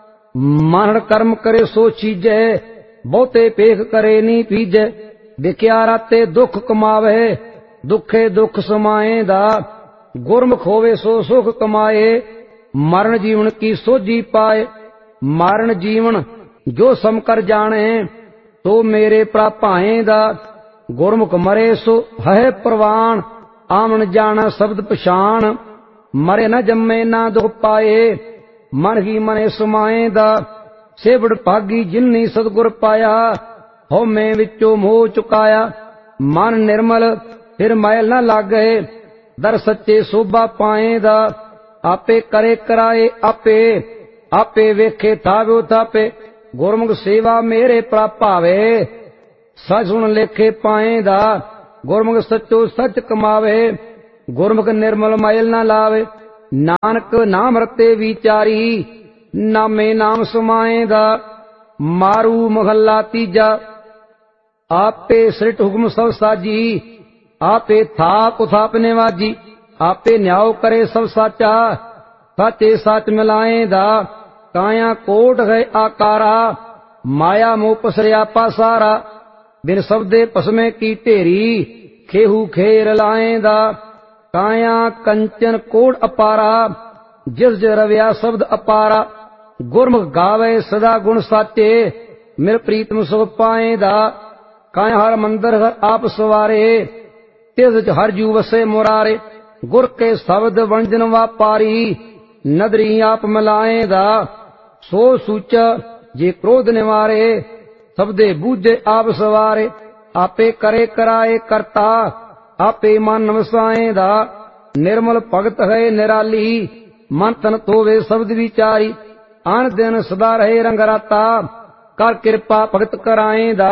ਮਨ ਕਰਮ ਕਰੇ ਸੋ ਚੀਜੈ, ਬਹੁਤੇ ਪੇਖ ਕਰੇ ਨੀ ਪੀਜੈ। ਵਿਖਿਆ ਰਾਤੇ ਦੁੱਖ ਕਮਾਵੇ, ਦੁੱਖੇ ਦੁੱਖ ਸਮਾਏਂਦਾ। ਗੁਰਮੁਖ ਹੋਵੇ ਸੋ ਸੁਖ ਕਮਾਏ, ਮਰਨ ਜੀਵਨ ਕੀ ਸੋਝੀ ਪਾਏ। ਮਰਨ ਜੀਵਨ ਜੋ ਸਮ ਕਰ ਜਾਣੇ, ਤੋ ਮੇਰੇ ਪ੍ਰਭ ਭਾਏਂਦਾ। ਗੁਰਮੁਖ ਮਰੇ ਸੋ ਹੈ ਪ੍ਰਵਾਨ, ਆਵਣ ਜਾਣਾ ਸ਼ਬਦ ਪਛਾਣ। ਮਰੇ ਨਾ ਜੰਮੇ ਨਾ ਦੁਖ ਪਾਏ, ਮਨ ਹੀ ਮਨੇ ਸਮਾਏਂਦਾ। ਸੇਵੜ ਭਾਗੀ ਜਿਨਨੀ ਸਤਿਗੁਰ ਪਾਇਆ, ਹਉਮੈ ਵਿੱਚੋਂ ਮੋਹ ਚੁਕਾਇਆ। ਮਨ ਨਿਰਮਲ ਫਿਰ ਮੈਲ ਨਾ ਲਾਗੇ, ਦਰ ਸੱਚੇ ਸੋਭਾ ਪਾਏਂਦਾ। ਆਪੇ ਕਰੇ ਕਰਾਏ ਆਪੇ, ਆਪੇ ਵੇਖੇ ਥਾਵਿਓ ਥਾਪੇ। ਗੁਰਮੁਖ ਸੇਵਾ ਮੇਰੇ ਪ੍ਰਭ ਭਾਵੇ, ਸਚ ਸੁਣ ਲੇਖੇ ਪਾਏਂਦਾ। ਗੁਰਮੁਖ ਸੱਚੋ ਸੱਚ ਕਮਾਵੇ, ਗੁਰਮੁਖ ਨਿਰਮਲ ਮੈਲ ਨਾ ਲਾਵੇ। ਨਾਨਕ ਨਾਮ ਰਤੇ ਵਿਚਾਰੀ, ਨਾਮੇ ਨਾਮ ਸਮਾਏਂਦਾ। ਮਾਰੂ ਮਹੱਲਾ ਤੀਜਾ। ਆਪੇ ਸ੍ਰਿਟ ਹੁਕਮ ਸਭ ਸਾਜੀ, ਆਪੇ ਥਾਪ ਉਥਾਪ ਨਿਵਾਜੀ। ਆਪੇ ਨਿਆਉ ਕਰੇ ਸਭ ਸਾਚਾ, ਸਾਚੇ ਸੱਚ ਮਿਲਾਏਂਦਾ। ਕਾਇਆ ਕੋਟ ਹੈ ਆਕਾਰਾ, ਮਾਇਆ ਮੋਹ ਪਸਰਿਆ ਪਾਸਾਰਾ। ਬਿਨ ਸਬਦੇ ਭਸਮੇ ਕੀ ਢੇਰੀ, ਖੇਹੂ ਖੇਰ ਲਾਏਂਦਾ। ਕਾਇਆ ਕੰਚਨ ਕੋਟ ਅਪਾਰਾ, ਜਿਸ ਜ ਰਵਿਆ ਸ਼ਬਦ ਅਪਾਰਾ। ਗੁਰਮੁਖ ਗਾਵੇ ਸਦਾ ਗੁਣ ਸਾਚੇ, ਮਿਲ ਪ੍ਰੀਤਮ ਸੁਖ ਪਾਏਂਦਾ। ਕਾਇਆ ਹਰ ਮੰਦਰ ਹਰ ਆਪ ਸਵਾਰੇ, ਤਿਸ ਚ ਹਰ ਜੂ ਵਸੇ ਮੁਰਾਰੇ। ਗੁਰ ਕੇ ਸ਼ਬਦ ਵੰਜਨ ਵਾਪਾਰੀ, ਨਦਰੀ ਆਪ ਮਿਲਾਏਂਦਾ। ਸੋ ਸੂਚਾ ਜੇ ਕ੍ਰੋਧ ਨਿਵਾਰੇ, ਸਬਦੇ ਬੂਝੇ ਆਪ ਸਵਾਰੇ। ਆਪੇ ਕਰੇ ਕਰਾਏ ਕਰਤਾ, ਆਪੇ ਮਨ ਵਸਾਏਂਦਾ। ਨਿਰਮਲ ਭਗਤ ਹੈ ਨਿਰਾਲੀ, ਮਨ ਤਨ ਧੋਵੇ ਸ਼ਬਦ ਵਿਚਾਰੀ। ਅਨ ਦਿਨ ਸਦਾ ਰਹੇ ਰੰਗ ਰਾਤਾ, ਕਰ ਕਿਰਪਾ ਭਗਤ ਕਰਾਏਂਦਾ।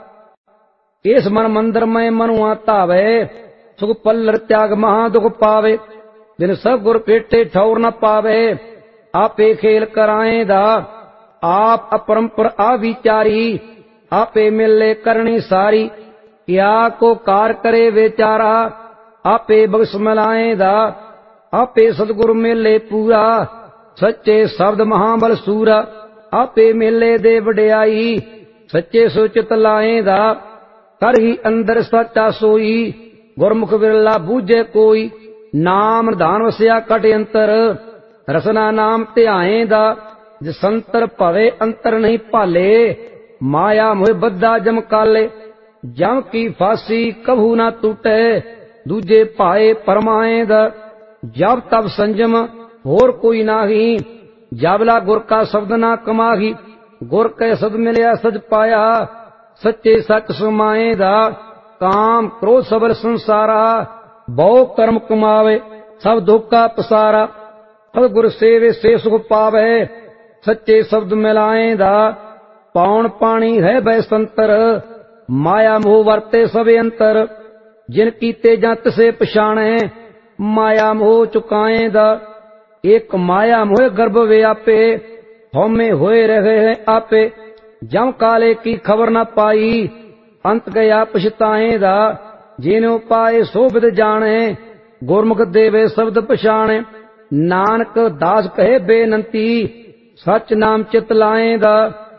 ਇਸ ਮਨ ਮੰਦਰ ਮੈਂ ਮਨੁਆ ਧਾਵੇ, ਸੁਖ ਪੱਲਰ ਤਿਆਗ ਮਹਾ ਦੁਖ ਪਾਵੇ। ਬਿਨ ਸਭ ਗੁਰ ਭੇਟੇ ਠੌਰ ਨ ਪਾਵੇ, ਆਪੇ ਖੇਲ ਕਰਾਏਂਦਾ। ਆਪ ਅਪਰੰਪਰ ਆ ਵਿਚਾਰੀ, ਆਪੇ ਮਿਲੇ ਕਰਨੀ ਸਾਰੀ। ਕਿਆ ਕੋ ਕਾਰ ਕਰੇ ਵਿਚਾਰਾ, ਆਪੇ ਬਖਸ਼ ਮਿਲਾਏਂਦਾ। ਆਪੇ ਸਤਿਗੁਰ ਮੇਲੇ ਪੂਰਾ, ਸੱਚੇ ਸ਼ਬਦ ਮਹਾਬਲ ਸੂਰਾ। ਆਪੇ ਮੇਲੇ ਦੇ ਵਡਿਆਈ, ਸੱਚੇ ਸੁਚਿਤ ਲਾਏਂਦਾ। ਕਰ ਹੀ ਅੰਦਰ ਸੱਚਾ ਸੋਈ, ਗੁਰਮੁਖ ਵਿਰਲਾ ਬੂਝੇ ਕੋਈ। ਨਾਮ ਨਿਧਾਨ ਵਸਿਆ ਕਟ ਅੰਤਰ, ਰਸਨਾ ਨਾਮ ਧਿਆਏਂਦਾ। ਜਿਸ ਅੰਤਰ ਭਵੇ ਅੰਤਰ ਨਹੀਂ ਭਾਲੇ, ਮਾਇਆ ਮੋਹ ਬੱਧਾ ਜਮ ਕਾਲੇ। ਜਮ ਕੀ ਫਾਸੀ ਕਭੂ ਨਾ ਟੂਟੇ, ਦੂਜੇ ਭਾਏ ਪਰਮਾਏਂਦਾ। ਜਬ ਤਬ ਸੰਜਮ ਹੋਰ ਕੋਈ ਨਾਹੀ, ਜਬਲਾ ਗੁਰ ਕਾ ਸ਼ਬਦ ਨਾ ਕਮਾਹੀ। ਗੁਰ ਕੈ ਸਦ ਮਿਲਿਆ ਸਜ ਪਾਇਆ, ਸੱਚੇ ਸੱਚ ਸਮਾਏਂਦਾ। ਕਾਮ ਕ੍ਰੋਧ ਸਬਰ ਸੰਸਾਰਾ, ਬਹੁ ਕਰਮ ਕਮਾਵੇ, ਸਭ ਦੁੱਖ ਕਾ ਪਸਾਰਾ। ਸਤਿਗੁਰ ਸੇਵੇ ਸੇ ਸੁਖ ਪਾਵੇ, ਸੱਚੇ ਸ਼ਬਦ ਮਿਲਾਏਂਦਾ ਪੌਣ ਪਾਣੀ ਰਹਿ ਬੈ ਸੰਤਰ ਮਾਇਆ ਮੋਹ ਵਰਤੇ ਸਭ ਅੰਤਰ ਜਿਨ ਕੀਤੇ ਜਾਂ ਤਿਸੇ ਪਛਾਣੈ ਮਾਇਆ ਮੋਹ ਚੁਕਾਏਂਦਾ ਇੱਕ ਮਾਇਆ ਮੋਹ ਗਰਭ ਵਿਆਪੇ ਹਉਮੈ ਹੋਏ ਰਹੇ ਹੈ ਆਪੇ ਜਮ ਕਾਲੇ ਕੀ ਖਬਰ ਨਾ ਪਾਈ ਅੰਤ ਗਿਆ ਪਛਤਾਏਂਦਾ ਜਿਨਿ ਪਾਏ ਸੋ ਬਿਦ ਜਾਣੈ ਗੁਰਮੁਖ ਦੇਵੇ ਸ਼ਬਦ ਪਛਾਣੈ ਨਾਨਕ ਦਾਸ ਕਹੇ ਬੇਨੰਤੀ ਸਚ ਨਾਮ ਚਿਤ ਲਾਏਂਦਾ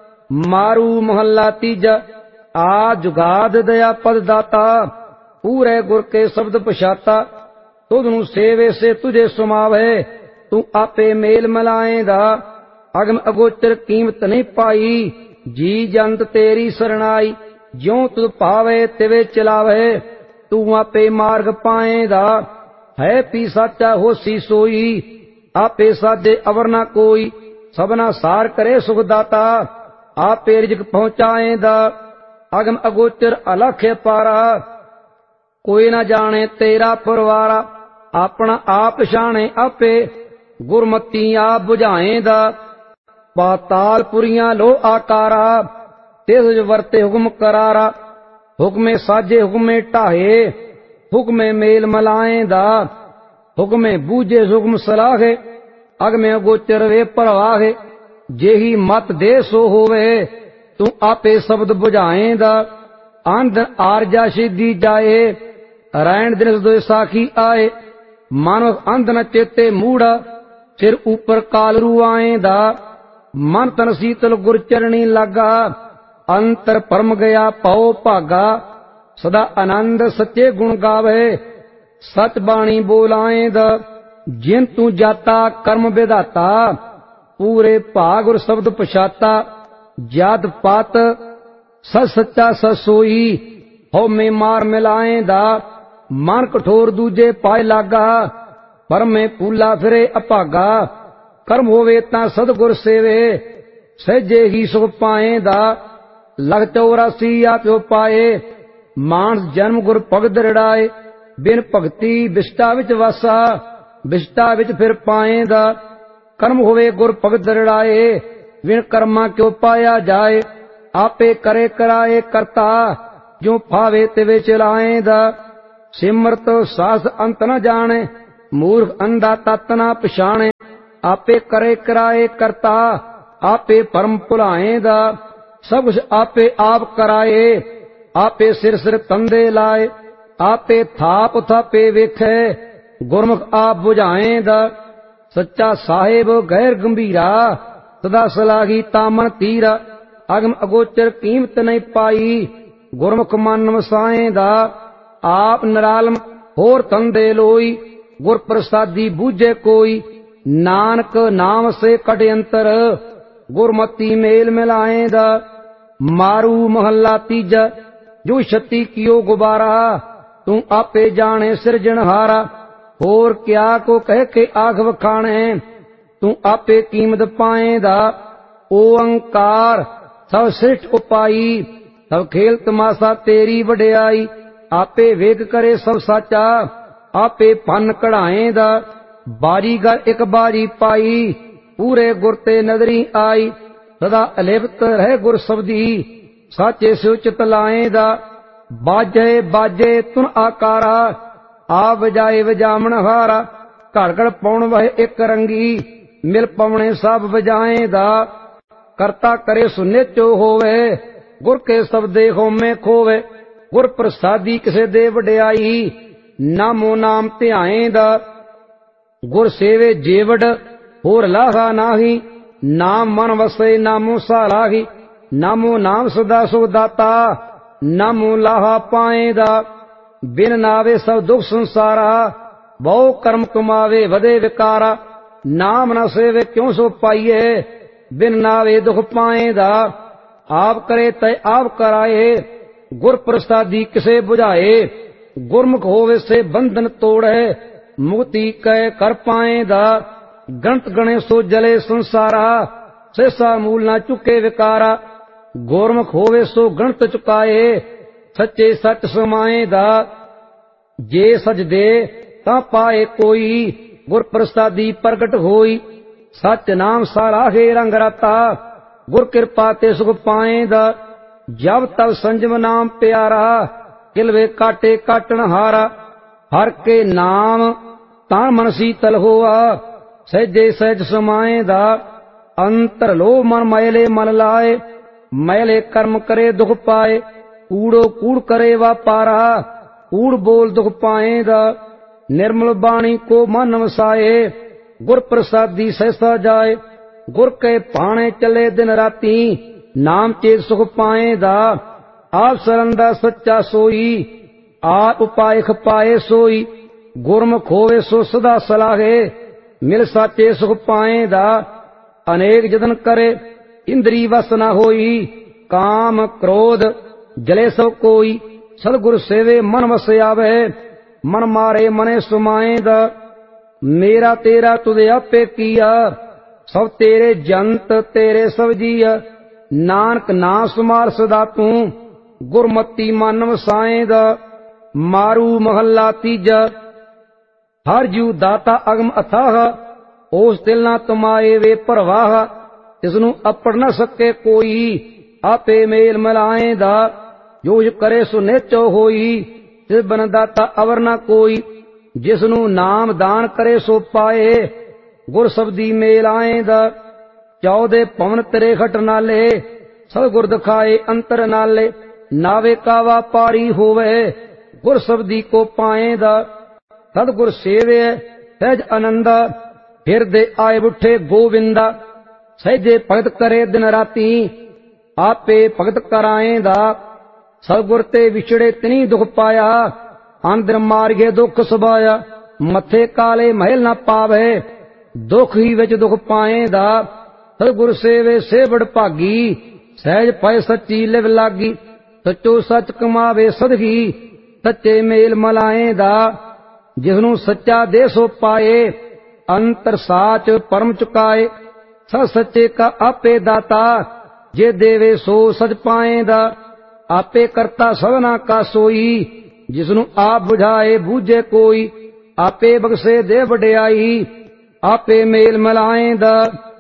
ਮਾਰੂ ਮਹੱਲਾ ਤੀਜਾ ਆ ਜੁਗਾਦ ਦਇਆ ਪਦ ਦਾਤਾ ਪੂਰੇ ਗੁਰ ਕੇ ਸ਼ਬਦ ਪਛਾਤਾ ਤੁਧ ਨੂੰ ਸੇਵੇ ਸੇ ਤੁਝੇ ਸੁਮਾਵੇ ਤੂੰ ਆਪੇ ਮੇਲ ਮਿਲਾਏਂਦਾ ਅਗਮ ਅਗੋਚਰ ਕੀਮਤ ਨਹੀਂ ਪਾਈ ਜੀ ਜੰਤ ਤੇਰੀ ਸਰਣਾਈ ਜਿਉ ਤੁਧ ਭਾਵੇ ਤਿਵੇਂ ਚਲਾਵੇ ਤੂੰ ਆਪੇ ਮਾਰਗ ਪਾਏਂਦਾ ਹੈ ਪੀ ਸਾਚਾ ਹੋਸੀ ਸੋਈ ਆਪੇ ਸਾਜੇ ਅਵਰ ਨਾ ਕੋਈ ਸਭਨਾ ਸਾਰ ਕਰੇ ਸੁਖ ਦਾਤਾ ਆਪੇ ਰਿਜਕ ਪਹੁੰਚਾਏਂਦਾ ਅਗਮ ਅਗੋਚਰ ਅਲਖ ਪਾਰਾ ਕੋਈ ਨਾ ਜਾਣੇ ਤੇਰਾ ਪਰਵਾਰਾ ਆਪਣਾ ਆਪ ਪਛਾਣੇ ਆਪੇ ਗੁਰਮਤੀ ਆਪ ਬੁਝਾਏਂਦਾ ਪਾਤਾਲ ਪੁਰੀਆਂ ਲੋ ਆਕਾਰਾ ਤਿਸ ਵਰਤੇ ਹੁਕਮ ਕਰਾਰਾ ਹੁਕਮੇ ਸਾਜੇ ਹੁਕਮੇ ਢਾਹੇ ਹੁਕਮੇ ਮੇਲ ਮਲਾਏਂਦਾ ਹੁਕਮੇ ਬੂਝੇ ਹੁਕਮ ਸਲਾਹੇ ਅਗਮੇ ਗੋਚਰ ਵੇ ਪਰਵਾਹੇ ਜਿਹੀ ਮਤ ਦੇ ਸੋ ਹੋਵੇ ਤੂੰ ਆਪੇ ਸ਼ਬਦ ਬੁਝਾਏਂਦਾ ਅੰਧ ਆਰਜਾ ਸਿੱਧੀ ਜਾਏ ਰਹਿਣ ਦਿਨ ਸਦੋ ਸਾਖੀ ਆਏ ਮਨ ਅੰਧ ਨ ਚੇਤੇ ਮੂੜਾ ਸਿਰ ਉਪਰ ਕਾਲਰੂ ਆਏਂਦਾ ਮਨ ਤਨ ਸੀਤਲ ਗੁਰ ਚਰਣੀ ਲਾਗਾ ਅੰਤਰ ਪਰਮ ਗਿਆ ਪਉ ਭਾਗਾ ਸਦਾ ਆਨੰਦ ਸੱਚੇ ਗੁਣ ਗਾਵੇ ਸਚ ਬਾਣੀ ਬੋਲਾਏਂਦਾ ਜਿਨ ਤੂੰ ਜਾਤਾ ਕਰਮ ਵਿਧਾਤਾ ਪੂਰੇ ਭਾਗ ਗੁਰ ਸ਼ਬਦ ਪਛਾਤਾ ਜਾਤ ਪਾਤ ਸਚ ਸੱਚਾ ਸਸੋਈ ਹਉਮੈ ਮਾਰ ਮਿਲਾਏਂਦਾ ਮਨ ਕਠੋਰ ਦੂਜੇ ਪਾਏ ਲਾਗਾ ਪਰਮੇ ਪੂਲਾ ਫਿਰੇ ਅਭਾਗਾ ਕਰਮ ਹੋਵੇ ਤਾਂ ਸਤਿਗੁਰ ਸੇਵੇ ਸਹਿਜੇ ਹੀ ਸੁਖ ਪਾਏਂਦਾ ਲਖ ਚੌਰਾਸੀ ਆਪਿਓ ਪਾਏ ਮਾਨਸ ਜਨਮ ਗੁਰ ਭਗਤ ਰੜਾਏ ਬਿਨ ਭਗਤੀ ਬਿਸ਼ਟਾ ਵਿੱਚ ਵਾਸਾ ਬਿਸ਼ਟਾ ਵਿੱਚ ਫਿਰ ਪਾਏਂਦਾ ਕਰਮ ਹੋਵੇ ਗੁਰ ਭਗਤ ਰੜਾਏ ਵਿਣ ਕਰਮਾਂ ਕਿਉ ਪਾਇਆ ਜਾਏ ਆਪੇ ਕਰੇ ਕਰਾਏ ਕਰਤਾ ਜੋ ਭਾਵੇ ਤਿਵੇਂ ਚਲਾਏਂਦਾ ਸਿਮਰਤ ਸਾਸ ਅੰਤ ਨ ਜਾਣੇ ਮੂਰਖ ਅੰਧਾ ਤਤ ਨਾ ਪਛਾਣੇ ਆਪੇ ਕਰੇ ਕਰਾਏ ਕਰਤਾ ਆਪੇ ਭਰਮ ਭੁਲਾਏਂਦਾ ਸਭ ਕੁਛ ਆਪੇ ਆਪ ਕਰਾਏ ਆਪੇ ਸਿਰ ਸਿਰ ਤੰਦੇ ਲਾਏ ਆਪੇ ਥਾਪ ਥਾਪੇ ਵੇਖੇ ਗੁਰਮੁਖ ਆਪ ਬੁਝਾਏਂਦਾ ਸੱਚਾ ਸਾਹਿਬ ਗੈਰ ਗੰਭੀਰਾ ਸਦਾ ਸਲਾਹੀ ਤਾਮਨ ਤੀਰਾ ਅਗਮ ਅਗੋਚਰ ਕੀਮਤ ਨਹੀਂ ਪਾਈ ਗੁਰਮੁਖ ਮਨ ਵਸਾਏਂਦਾ ਆਪ ਨਿਰਾਲਮ ਹੋਰ ਤੰਦੇ ਲੋਈ ਗੁਰ ਪ੍ਰਸਾਦੀ ਬੂਝੇ ਕੋਈ ਨਾਨਕ ਨਾਮ ਸੇ ਕਟ ਅੰਤਰ ਗੁਰਮਤੀ ਮੇਲ ਮਿਲਾਏਂਦਾ ਮਾਰੂ ਮਹੱਲਾ ਤੀਜਾ ਜੋ ਛਤੀ ਕੀਓ ਗੁਬਾਰਾ ਤੂੰ ਆਪੇ ਜਾਣੇ ਸਿਰਜਣਹਾਰਾ ਹੋਰ ਕਿਆ ਕੋ ਕਹਿ ਕੇ ਆਖ ਵਖਾਣੇ ਤੂੰ ਆਪੇ ਕੀਮਤ ਪਾਏਂਦਾ ਓੰਕਾਰ ਸਭ ਸ੍ਰਿਸ਼ਟ ਉਪਾਈ ਸਭ ਖੇਲ ਤਮਾਸ਼ਾ ਤੇਰੀ ਵਡਿਆਈ ਆਪੇ ਵੇਖ ਕਰੇ ਸਭ ਸਾਚਾ ਆਪੇ ਭੰਨ ਕਢਾਏਂਦਾ ਬਾਜੀਗਰ ਇੱਕ ਬਾਜੀ ਪਾਈ ਪੂਰੇ ਗੁਰ ਤੇ ਨਦਰੀ ਆਈ ਸਦਾ ਅਲਿਪਤ ਰਹਿ ਗੁਰ ਸਬਦੀ ਸਾਚੇ ਸਿਉ ਚਿਤ ਲਾਏਂਦਾ ਬਾਜੇ ਬਾਜੇ ਤੁਨ ਆਕਾਰਾ ਆ ਵਜਾਏ ਵਜਾਮਣ ਹਾਰਾ ਘੜ ਘੜ ਪਾਉਣ ਵਹਿ ਇੱਕ ਰੰਗੀ ਮਿਲ ਪਵਣੇ ਸਭ ਵਜਾਏਂਦਾ ਕਰਤਾ ਕਰੇ ਸੁਨੇਚੋ ਹੋਵੇ ਗੁਰ ਕੇ ਸਬਦੇ ਹੋਮੇ ਖੋਵੇ ਗੁਰ ਪ੍ਰਸਾਦੀ ਕਿਸੇ ਦੇ ਵਡਿਆਈ ਨਾਮੋ ਨਾਮ ਧਿਆਏਂਦਾ ਗੁਰ ਸੇਵੇ ਜੀਵੜ ਹੋਰ ਲਾਹਾ ਨਾਹੀ ਨਾਮ ਮਨ ਵਸੇ ਨਾਮੋ ਸਾਲਾਹੀ ਨਾਮੋ ਨਾਮ ਸਦਾ ਸੁਖ ਦਾਤਾ ਨਾਮੋ ਲਾਹਾ ਪਾਏਂਦਾ ਬਿਨ ਨਾਵੇ ਸਭ ਦੁਖ ਸੰਸਾਰਾ ਬਹੁ ਕਰਮ ਕਮਾਵੇ ਵਧੇ ਵਿਕਾਰਾ ਨਾਮ ਨ ਸੇਵੇ ਕਿਉ ਸੋ ਪਾਈਏ ਬਿਨ ਨਾਵੇ ਦੁਖ ਪਾਏਂਦਾ ਆਪ ਕਰੇ ਤੈ ਆਪ ਕਰਾਏ ਗੁਰ ਪ੍ਰਸਾਦੀ ਕਿਸੇ ਬੁਝਾਏ ਗੁਰਮੁਖ ਹੋਵੇ ਸੇ ਬੰਧਨ ਤੋੜੇ ਮੁਕਤੀ ਕੈ ਕਰ ਪਾਏਂਦਾ ਗੰਤ ਗਣੇ ਸੋ ਜਲੇ ਸੰਸਾਰਾ ਸੇਸਾ ਮੂਲ ਨਾ ਚੁੱਕੇ ਵਿਕਾਰਾ ਗੁਰਮੁਖ ਹੋਵੇ ਸੋ ਗਣਤ ਚੁਕਾਏ ਸੱਚੇ ਸੱਚ ਸਮਾਏਂਦਾ ਜੇ ਸਜਦੇ ਤਾਂ ਪਾਏ ਕੋਈ ਗੁਰ ਪ੍ਰਸਾਦੀ ਪ੍ਰਗਟ ਹੋਈ सच नाम साराहे रंग रता, गुर कृपा ते सुख पाएंदा। जब तब संजम नाम प्यारा, किलवे काटे काटन हारा। हर के नाम तान मन शीतल होआ, सहजे सहज समाएंदा। अंतर लो मन मैले मन लाए, मैले कर्म करे दुख पाए। कूड़ो कूड़ करे वापारा, कूड़ बोल दुख पाएंदा। निर्मल बाणी को मन वसाए, गुर प्रसादी सहसा जाए। गुर के पाणे चले दिन राती, नाम चेत सुख पाएंदा। आप सरंदा सच्चा सोई, आप उपाय खपाए सोई। गुरमुख होवे सो सदा सलाहे, मिल साचे सुख पाएंदा। अनेक जतन करे इंद्री वस न होई, काम क्रोध जले सब कोई। सतगुर सेवे मन वस आवे, मन मारे मने सुमाएंदा। मेरा तेरा तुझे आपे किया, सब तेरे जंत तेरे सब जिया। नानक ना सुमार सदा तू, गुरमति मन वसाएंदा। मारू महला तीजा, हर जीव दाता अगम अथाह। उस दिल ना तुमाए वे परवाह, तिसनू अपड़ न सके कोई। आपे मेल मिलाएंदा, जो करे सो नेचो होई। तिस बन दाता अवर न कोई, जिसनू नाम दान करे सो पाए। गुर सबदी मेल आएंदा, चौदे पवन तेरे खट नाले। सब गुर दिखाए अंतर नाले, नावे कावा पारी होवे। गुर सबदी को पाएंदा, सतगुर सेवे सहज आनंदा। हिरदे आए बुठे गोविंदा, सहजे भगत करे दिन राती। आपे भगत कराएंदा, सतगुर ते विछड़े तिनी दुख पाया। आंदर मार्गे दुख सुभाया, मथे काले महल न पावे। दुख ही विच दुख पाएंदा, सतगुर सेवे से बड़ भागी। सहज पाए सच्ची लिव लागी, सचो सच कमावे सदगी। सच्चे मेल मलाएंदा, जिसनू सच्चा दे सो पाए। अंतर साच परम चुकाए, सच सच्चे का आपे दाता। जे देवे सो सच पाएंदा, आपे करता सबना का सोई। जिसनू आप बुझाए बूझे कोई, आपे बख्शे दे वडियाई। आपे मेल मिलाएंदा,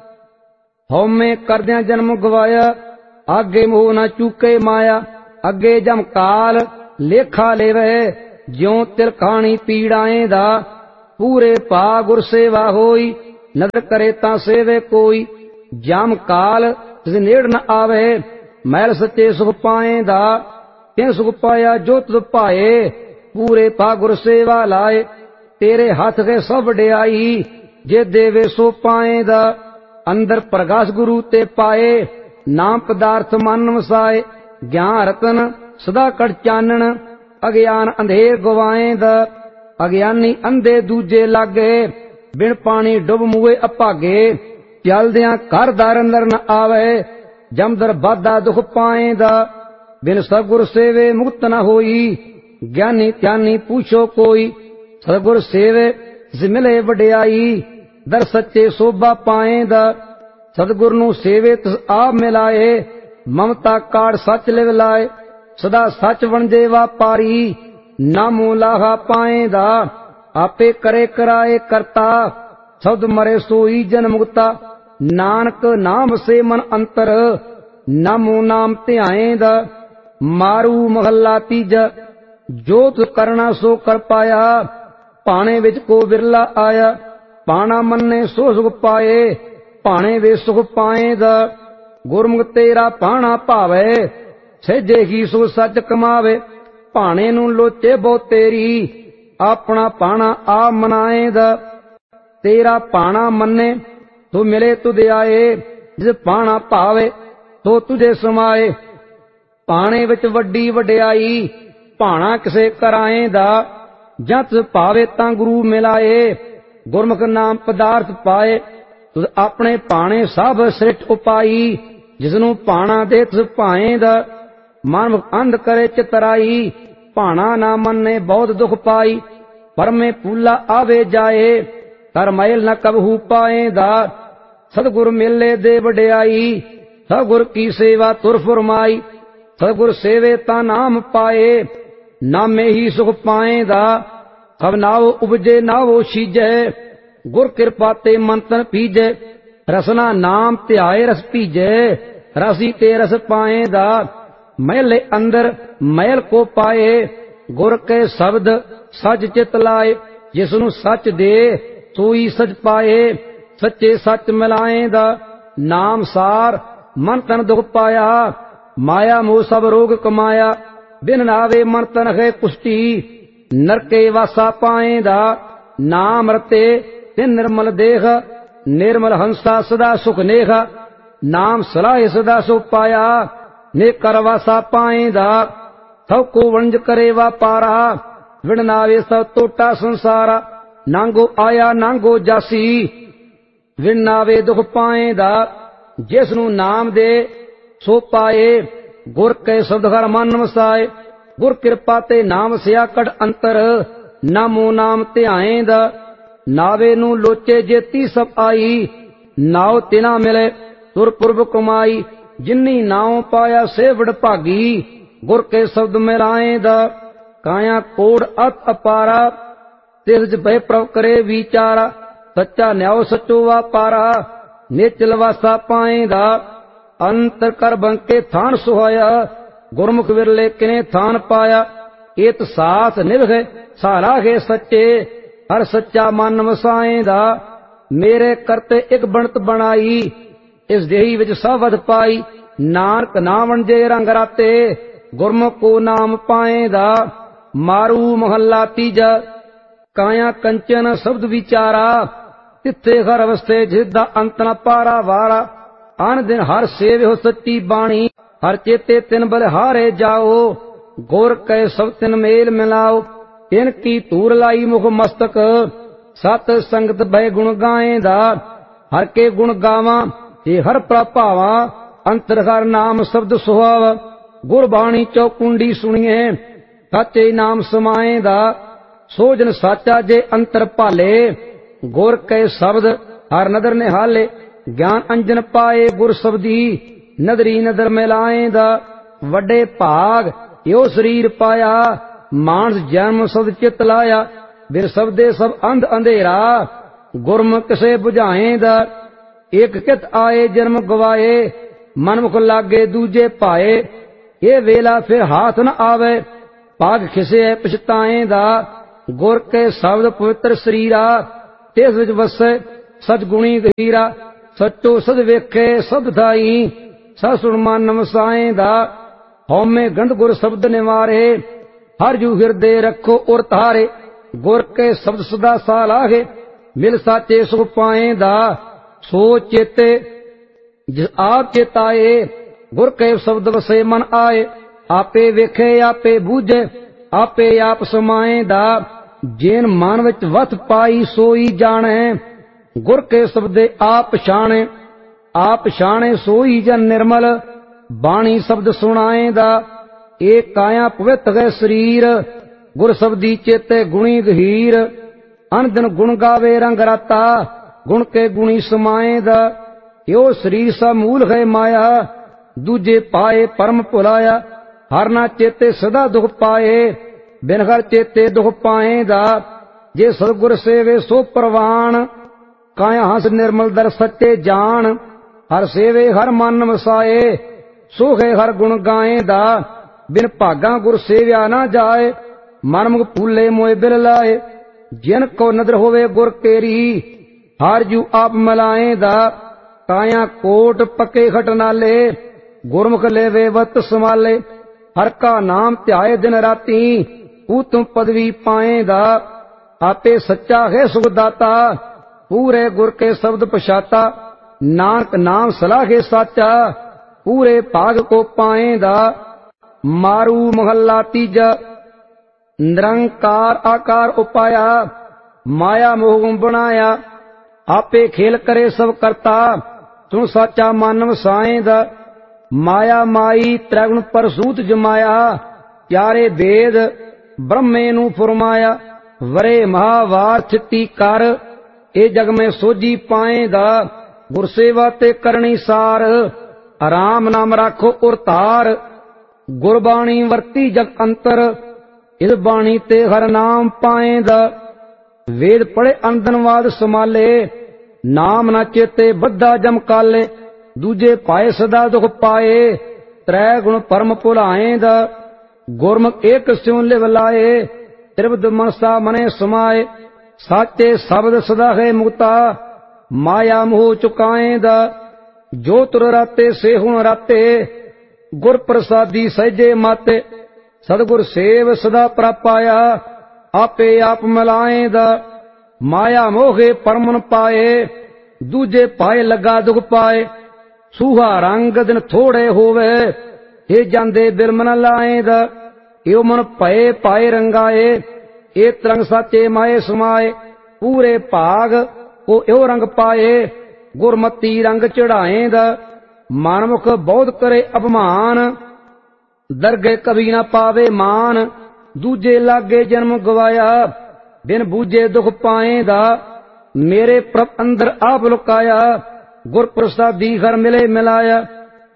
हौमे करदियां जन्म गवाया। आगे मोह न चूके माया, अगे जम काल लेखा लेवे। ज्यों तिल खानी पीड़ाएंदा, पूरे पा गुर सेवा होई। नदर करे ता सेवे कोई, जम काल तिस नेड़ न आवे। मैल सच्चे सुख पाएंदा, तिन सुख पाया जो तुझ पाए। पूरे पा गुर सेवा लाए, तेरे हाथ के सब वडियाई। जे देवे सो पाएंदा, अंदर प्रकाश गुरु ते पाए। नाम पदार्थ मन वसाए, ज्ञान रतन सदा कड़ चानन। अज्ञान अंधेर गवाएंदा, अज्ञानी अंधे दूजे लागे। बिन पानी डुब मुए अभागे, चलदियां घर दर अंदर न आवे। जमदर बाधा दुख पाएंदा, बिन सतगुर सेवे मुक्त न होई। ज्ञानी ध्यानी पूछो कोई, सतगुर सेवे तिस मिले वडियाई। दर सच्चे शोभा पाएंदा, सतगुर नू सेवे तिस आप मिलाए। ममता काड़ सच लिव लाए, सदा सच वणजे वापारी। नामो लाहा पाएंदा, आपे करे कराए करता। शब्द मरे सोई जन मुक्ता, नानक नाम से मन अंतर। नामो नाम ध्याएंदा, मारू महला तीजा। जो तुस करना सो कर पाया, पाणे विच को बिरला आया। पाना मन्ने सो सुख पाए, पाणे वे सुख पाएंदा। गुरमुख तेरा पाना भावे, सहजे ही सुख सच कमावे। भाणे नू लोचे बहु तेरी, अपना पाना आप मनाएंदा। तेरा पाना मन्ने तो मिले तुझे आए। जिस पाना भावे तो तुझे समाए। पाणे विच वड्डी वडियाई, भाणा किसे कराएंदा। जत भावे तां गुरु मिलाए, गुरमुख नाम पदार्थ पाए। तुझ अपने पाणे सब सृष्ट उपाई। जिसनू भाणा दे तुझ भाएंदा, मन अंध करे चितराई। भाणा ना मन्ने बहुत दुख पाई, पर में पूला आवे जाए। कर मैल न कबहू पाएंदा, सतगुर मिले दे वडियाई। सतगुर की सेवा तुर फुरमाई, सतगुर सेवे ता नाम पाए। नामे ही सुख पाएंदा, सब नाव उपजे नावो सीजै। गुर कृपा ते मंतन पीजै, ਰਸਨਾ ਨਾਮ ਧਿਆਏ ਰਸ ਭੀਜੈ, ਰਸੀ ਤੇ ਰਸ ਪਾਏ ਦਾ। ਮਹਿਲੇ ਅੰਦਰ ਮਹਿਲ ਕੋ ਪਾਏ, ਗੁਰ ਕੇ ਸ਼ਬਦ ਸੱਚ ਚਿਤ ਲਾਏ। ਜਿਸ ਨੂੰ ਸੱਚ ਦੇ ਸੋਈ ਸਚ ਪਾਏ, ਸੱਚੇ ਸੱਚ ਮਿਲਾਏ ਦਾ। ਨਾਮ ਸਾਰ ਮਨ ਤਨ ਦੁਖ ਪਾਇਆ, ਮਾਇਆ ਮੋਹ ਸਭ ਰੋਗ ਕਮਾਇਆ। ਬਿਨ ਨਾਵੇ ਮਨ ਤਨ ਹੈ ਕੁਸ਼ਟੀ, ਨਰਕੇ ਵਾਸਾ ਪਾਏ ਦਾ। ਨਾਮ ਰਤੇ ਤੇ ਨਿਰਮਲ ਦੇਖ, ਨਿਰਮਲ ਹੰਸਾ ਸਦਾ ਸੁਖ ਨੇਖ। ਨਾਮ ਸਲਾਹੇ ਸਦਾ ਸੁਖ ਪਾਇਆ, ਨੇ ਕਰ ਵਾਸਾ ਪਾਏ ਦਾ। ਸਭ ਕੋ ਵਣਜ ਕਰੇ ਵਾਪਾਰਾ, ਵਿਣ ਨਾਵੇ ਸਭ ਟੋਟਾ ਸੰਸਾਰਾ। ਨਾਂਗੋ ਆਇਆ ਨਾਂਗੋ ਜਾਸੀ, ਵਿਣ ਨਾਵੇ ਦੁਖ ਪਾਏ ਦਾ। ਜਿਸ ਨੂੰ ਨਾਮ ਦੇ ਸੋ ਪਾਏ, ਗੁਰ ਕੇ ਸ਼ਬਦ ਹਰ ਮਨ ਵਸਾਏ। ਗੁਰ ਕਿਰਪਾ ਤੇ ਨਾਮ ਸਿਆ ਕੜ ਅੰਤਰ, ਨਾਮੋ ਨਾਮ ਧਿਆਏ ਦਾ। ਨਾਵੇ ਨੂੰ ਲੋਚੇ ਜੇਤੀ ਸਭ ਆਈ, ਨਾਉ ਤਿਨਾ ਮਿਲੇ ਤੁਰ ਪੁਰਬ ਕਮਾਈ। ਜਿਨੀ ਨਾਉ ਪਾਇਆ ਸੇ ਵਡ ਭਾਗੀ, ਗੁਰ ਕੇ ਸ਼ਬਦ ਮਿਲਾਏ ਦਾ। ਕਾਇਆ ਕੋੜ ਅਤ ਅਪਾਰਾ, ਤਿਸ ਭੈ ਪ੍ਰਭ ਕਰੇ ਵਿਚਾਰਾ। ਸੱਚਾ ਨਿਆਉ ਸਚੋ ਵਾਪਾਰਾ, ਨਿਚਲ ਵਾਸਾ ਪਾਏ ਦਾ। ਅੰਤਰ ਕਰ ਬੰਕੇ ਥਾਨ ਸੁਹਾਇਆ, ਗੁਰਮੁਖ ਵਿਰਲੇ ਕਿਨੇ ਥਾਨ ਪਾਇਆ। ਏਤ ਸਾਥ ਨਿਭੇ ਸਾਰਾ ਹੈ ਸੱਚੇ, ਹਰ ਸੱਚਾ ਮਨ ਵਸਾਏ ਦਾ। ਮੇਰੇ ਕਰਤੇ ਇੱਕ ਬਣਤ ਬਣਾਈ, ਇਸ ਦੇਹੀ ਵਿੱਚ ਸਭ ਵਧ ਪਾਈ। ਨਾਨਕ ਨਾ ਵਣਜੇ ਰੰਗ ਰਾਤੇ, ਗੁਰਮੁਖ ਕੋ ਨਾਮ ਪਾਏ ਦਾ। ਮਾਰੂ ਮਹੱਲਾ ਤੀਜਾ। ਕਾਇਆ ਕੰਚਨ ਸ਼ਬਦ ਵਿਚਾਰਾ, ਤਿੱਥੇ ਹਰ ਅਵਸਥੇ ਜਿਸਦਾ ਅੰਤ ਨ ਪਾਰਾ ਵਾਰਾ। ਅਨ ਦਿਨ ਹਰ ਸੇਵਿਓ ਸੱਚੀ ਬਾਣੀ, ਹਰ ਚੇਤੇ ਤਿਨ ਬਲਿਹਾਰੇ ਜਾਓ। ਗੁਰ ਕੈ ਸਭ ਤਿਨ ਮੇਲ ਮਿਲਾਓ, ਤਿਨ ਕੀ ਧੂਰ ਲਾਈ ਮੁਖ ਮਸਤਕ। ਸਤ ਸੰਗਤ ਬੈ ਗੁਣ ਗਾਏ ਦਾ, ਹਰ ਕੇ ਗੁਣ ਗਾਵਾਂ ਤੇ ਹਰ ਪ੍ਰਭਾਵਾਂ। ਅੰਤਰ ਹਰ ਨਾਮ ਸ਼ਬਦ ਸੁਹਾਵਾ, ਗੁਰ ਬਾਣੀ ਚੌਕੁੰਡੀ ਸੁਣੀਏ। ਸੱਚੇ ਨਾਮ ਸਮਾਏ ਦਾ, ਸੋ ਜਨ ਸਾਚਾ ਜੇ ਅੰਤਰ ਭਾਲੇ। ਗੁਰ ਕੈ ਸ਼ਬਦ ਹਰ ਨਦਰ ਨਿਹਾਲੇ, ਗਿਆਨ ਅੰਜਨ ਪਾਏ ਗੁਰ ਸ਼ਬਦੀ। ਨਦਰੀ ਨਦਰ ਮਿਲਾਏ ਦਾ, ਵੱਡੇ ਭਾਗ ਇਹੋ ਸਰੀਰ ਪਾਇਆ। ਮਾਨਸ ਜਨਮ ਸ਼ਬਦ ਚਿਤ ਲਾਇਆ, ਬਿਨ ਸ਼ਬਦੇ ਸਭ ਅੰਧ ਅੰਧੇਰਾ। ਗੁਰਮੁਖ ਕਿਸੇ ਬੁਝਾਏ ਦਾ, ਇੱਕ ਕਿਤ ਆਏ ਜਨਮ ਗਵਾਏ। ਮਨਮੁਖ ਲਾਗੇ ਦੂਜੇ ਭਾਏ, ਇਹ ਵੇਲਾ ਫਿਰ ਹਾਥ ਨ ਆਵੇ। ਭਾਗ ਖਿਸੇ ਪਛਤਾਏ ਦਾ, ਗੁਰ ਕੇ ਸ਼ਬਦ ਪਵਿੱਤਰ ਸਰੀਰਾ। ਤਿਸ ਵਿੱਚ ਵਸੈ ਸਚ ਗੁਣੀ ਗਹੀਰਾ, ਸਚੋ ਸਦ ਵੇਖੇ ਸਦ ਥਾਈ। ਸਦ ਸੁਣ ਮਨ ਵਸਾਏ ਦਾ, ਹਉਮੈ ਗੰਧ ਗੁਰ ਸ਼ਬਦ ਨਿਵਾਰੇ। ਹਰ ਜੂ ਹਿਰਦੇ ਰੱਖੋ ਉਰ ਧਾਰੇ, ਗੁਰ ਕੇ ਸ਼ਬਦ ਸਦਾ ਸਾਲਾਹੇ। ਮਿਲ ਸਾਚੇ ਸੁਖ ਪਾਏ ਦਾ, ਸੋ ਚੇਤੇ ਜਿਸ ਆਪ ਚੇਤਾਏ। ਗੁਰ ਕੇ ਸ਼ਬਦ ਵਸੇ ਮਨ ਆਏ, ਆਪੇ ਵੇਖੇ ਆਪੇ ਬੂਝੇ। ਆਪੇ ਆਪ ਸਮਾਏ ਦਾ, ਜੇਨ ਮਨ ਵਿੱਚ ਵਸ ਪਾਈ ਸੋਈ ਜਾਣੈ। ਗੁਰ ਕੇ ਸ਼ਬਦੇ ਆਪ ਪਛਾਣੇ, ਆਪ ਪਛਾਣੇ ਸੋਈ ਜਨ ਨਿਰਮਲ। ਬਾਣੀ ਸ਼ਬਦ ਸੁਣਾਏ ਦਾ, ਇਹ ਕਾਇਆ ਪਵਿੱਤ ਹੈ ਸਰੀਰ। ਗੁਰ ਸ਼ਬਦੀ ਚੇਤੇ ਗੁਣੀ ਗਹੀਰ। ਅਨ ਦਿਨ ਗੁਣ ਗਾਵੇ ਰੰਗ ਰਾਤਾ, ਗੁਣ ਕੇ ਗੁਣੀ ਸਮਾਏ ਦਾ। ਇਹੋ ਸਰੀਰ ਸਾ ਮੂਲ ਹੈ ਮਾਇਆ, ਦੂਜੇ ਪਾਏ ਪਰਮ ਭੁਲਾਇਆ। ਹਰ ਨਾ ਚੇਤੇ ਸਦਾ ਦੁਖ ਪਾਏ, ਬਿਨ ਹਰ ਚੇਤੇ ਦੁਖ ਪਾਏ ਦਾ। ਜੇ ਸਤਿਗੁਰ ਸੇਵੇ ਸੋ ਪ੍ਰਵਾਨ, ਕਾਇਆ ਹੰਸ ਨਿਰਮਲ ਦਰ ਸੱਚੇ ਜਾਣ। ਹਰ ਸੇਵੇ ਹਰ ਮਨ ਵਸਾਏ, ਸੋ ਹੈ ਹਰ ਗੁਣ ਗਾਏ ਦਾ। ਬਿਨ ਭਾਗਾ ਗੁਰ ਸੇਵਿਆ ਨਾ ਜਾਏ, ਮਨਮੁਖ ਭੂਲੇ ਮੋਏ ਬਿਲ ਲਾਏ। ਜਿਨ ਕੋ ਨਦਰ ਹੋਵੇ ਗੁਰ ਕੇਰੀ, ਹਰ ਜੂ ਆਪ ਮਲਾਏ ਦਾ। ਕਾਇਆ ਕੋਟ ਪੱਕੇ ਖਟ ਨਾਲੇ, ਗੁਰਮੁਖ ਲੈਵੇ ਵਤ ਸਮਾਲੇ। ਹਰ ਕਾ ਨਾਮ ਧਿਆਏ ਦਿਨ ਰਾਤੀ, ਊਤਮ ਪਦਵੀ ਪਾਏ ਦਾ। ਆਪੇ ਸੱਚਾ ਹੈ ਸੁਖ ਦਾਤਾ, ਪੂਰੇ ਗੁਰ ਕੇ ਸ਼ਬਦ ਪਛਾਤਾ। ਨਾਨਕ ਨਾਮ ਸਲਾਹੇ ਸਾਚਾ, ਪੂਰੇ ਭਾਗ ਕੋ ਪਾਏ ਦਾ। ਮਾਰੂ ਮਹੱਲਾ ਤੀਜਾ। ਨਿਰੰਕਾਰ ਆਕਾਰ ਉਪਾਇਆ, ਮਾਇਆ ਮੋਹ ਬਣਾਇਆ। ਆਪੇ ਖੇਲ ਕਰੇ ਸਭ ਕਰਤਾ, ਤੂੰ ਸਾਚਾ ਮਨ ਵਸਾਏ ਦਾ। ਮਾਇਆ ਮਾਈ ਤ੍ਰੈਗੁਣ ਪਰਸੂਤ ਜਮਾਇਆ, ਚਾਰੇ ਵੇਦ ਬ੍ਰਹਮੇ ਨੂੰ ਫੁਰਮਾਇਆ। ਵਰੇ ਮਹਾਵਾਰ ਛਿਤੀ ਕਰ, ਇਹ ਜਗ ਮੈਂ ਸੋਝੀ ਪਾਏ ਦਾ। ਗੁਰਸੇਵਾ ਤੇ ਕਰਨੀ ਸਾਰ, ਆਰਾਮ ਨਾਮ ਰਾਖੋ ਉਰ ਧਾਰ। ਗੁਰਬਾਣੀ ਵਰਤੀ ਜਗ ਅੰਤਰ, ਇਸ ਬਾਣੀ ਤੇ ਹਰ ਨਾਮ ਪਾਏ ਦਾ। ਵੇਦ ਪੜੇ ਅੰਦਨਵਾਦ ਸਮਾਲੇ, ਨਾਮ ਨਾ ਚੇਤੇ ਬੱਧਾ ਜਮ ਕਾਲੇ, ਦੂਜੇ ਪਾਏ ਸਦਾ ਦੁਖ ਪਾਏ। ਤ੍ਰੈ ਗੁਣ ਪਰਮ ਭੁਲਾਏ ਦਾ, ਗੁਰਮੁਖ ਏਕ ਸਿਉ ਲਿਵ ਲਾਏ। ਤ੍ਰਿਵਧ ਮਨਸਾ ਮਨੇ ਸਮਾਏ, ਸਾਚੇ ਸ਼ਬਦ ਸਦਾ ਹੈ ਮੁਕਤਾ। ਮਾਇਆ ਮੋਹ ਚੁਕਾਏ ਦਾ, ਜੋ ਤੁਰ ਰਾਤੇ ਸੇ ਹੁਣ ਰਾਤੇ। ਗੁਰ ਪ੍ਰਸਾਦੀ ਸਹਿਜੇ ਮਾਤੇ, ਸਤਿਗੁਰ ਸੇਵ ਸਦਾ ਪ੍ਰਪਾਇਆ। ਆਪੇ ਆਪ ਮਿਲਾਏ ਦਾ, ਮਾਇਆ ਮੋਹੇ ਪਰਮਨ ਪਾਏ। ਦੂਜੇ ਪਾਏ ਲੱਗਾ ਦੁਖ ਪਾਏ, ਸੂਹਾ ਰੰਗ ਦਿਨ ਥੋੜੇ ਹੋਵੇ। ਇਹ ਜਾਂਦੇ ਬਿਲਮ ਨ ਲਾਏ ਦਾ, ਇਉ ਮਨ ਭਏ ਪਾਏ ਰੰਗਾਏ। ਇਹ ਤਰੰਗ ਸਾਚੇ ਮਾਏ ਸਮਾਏ, ਪੂਰੇ ਭਾਗ ਉਹ ਇਉ ਰੰਗ ਪਾਏ। ਗੁਰਮਤੀ ਰੰਗ ਚੜਾਏ ਦਾ, ਮਨਮੁਖ ਬਹੁਤ ਕਰੇ ਅਪਮਾਨ। ਦਰਗੇ ਕਵੀ ਨਾ ਪਾਵੇ ਮਾਨ, ਦੂਜੇ ਲਾਗੇ ਜਨਮ ਗਵਾਇਆ। ਬਿਨ ਬੂਝੇ ਦੁਖ ਪਾਏ ਦਾ, ਮੇਰੇ ਪ੍ਰਭ ਅੰਦਰ ਆਪ ਲੁਕਾਇਆ। ਗੁਰ ਪ੍ਰਸਾਦੀ ਘਰ ਮਿਲੇ ਮਿਲਾਇਆ।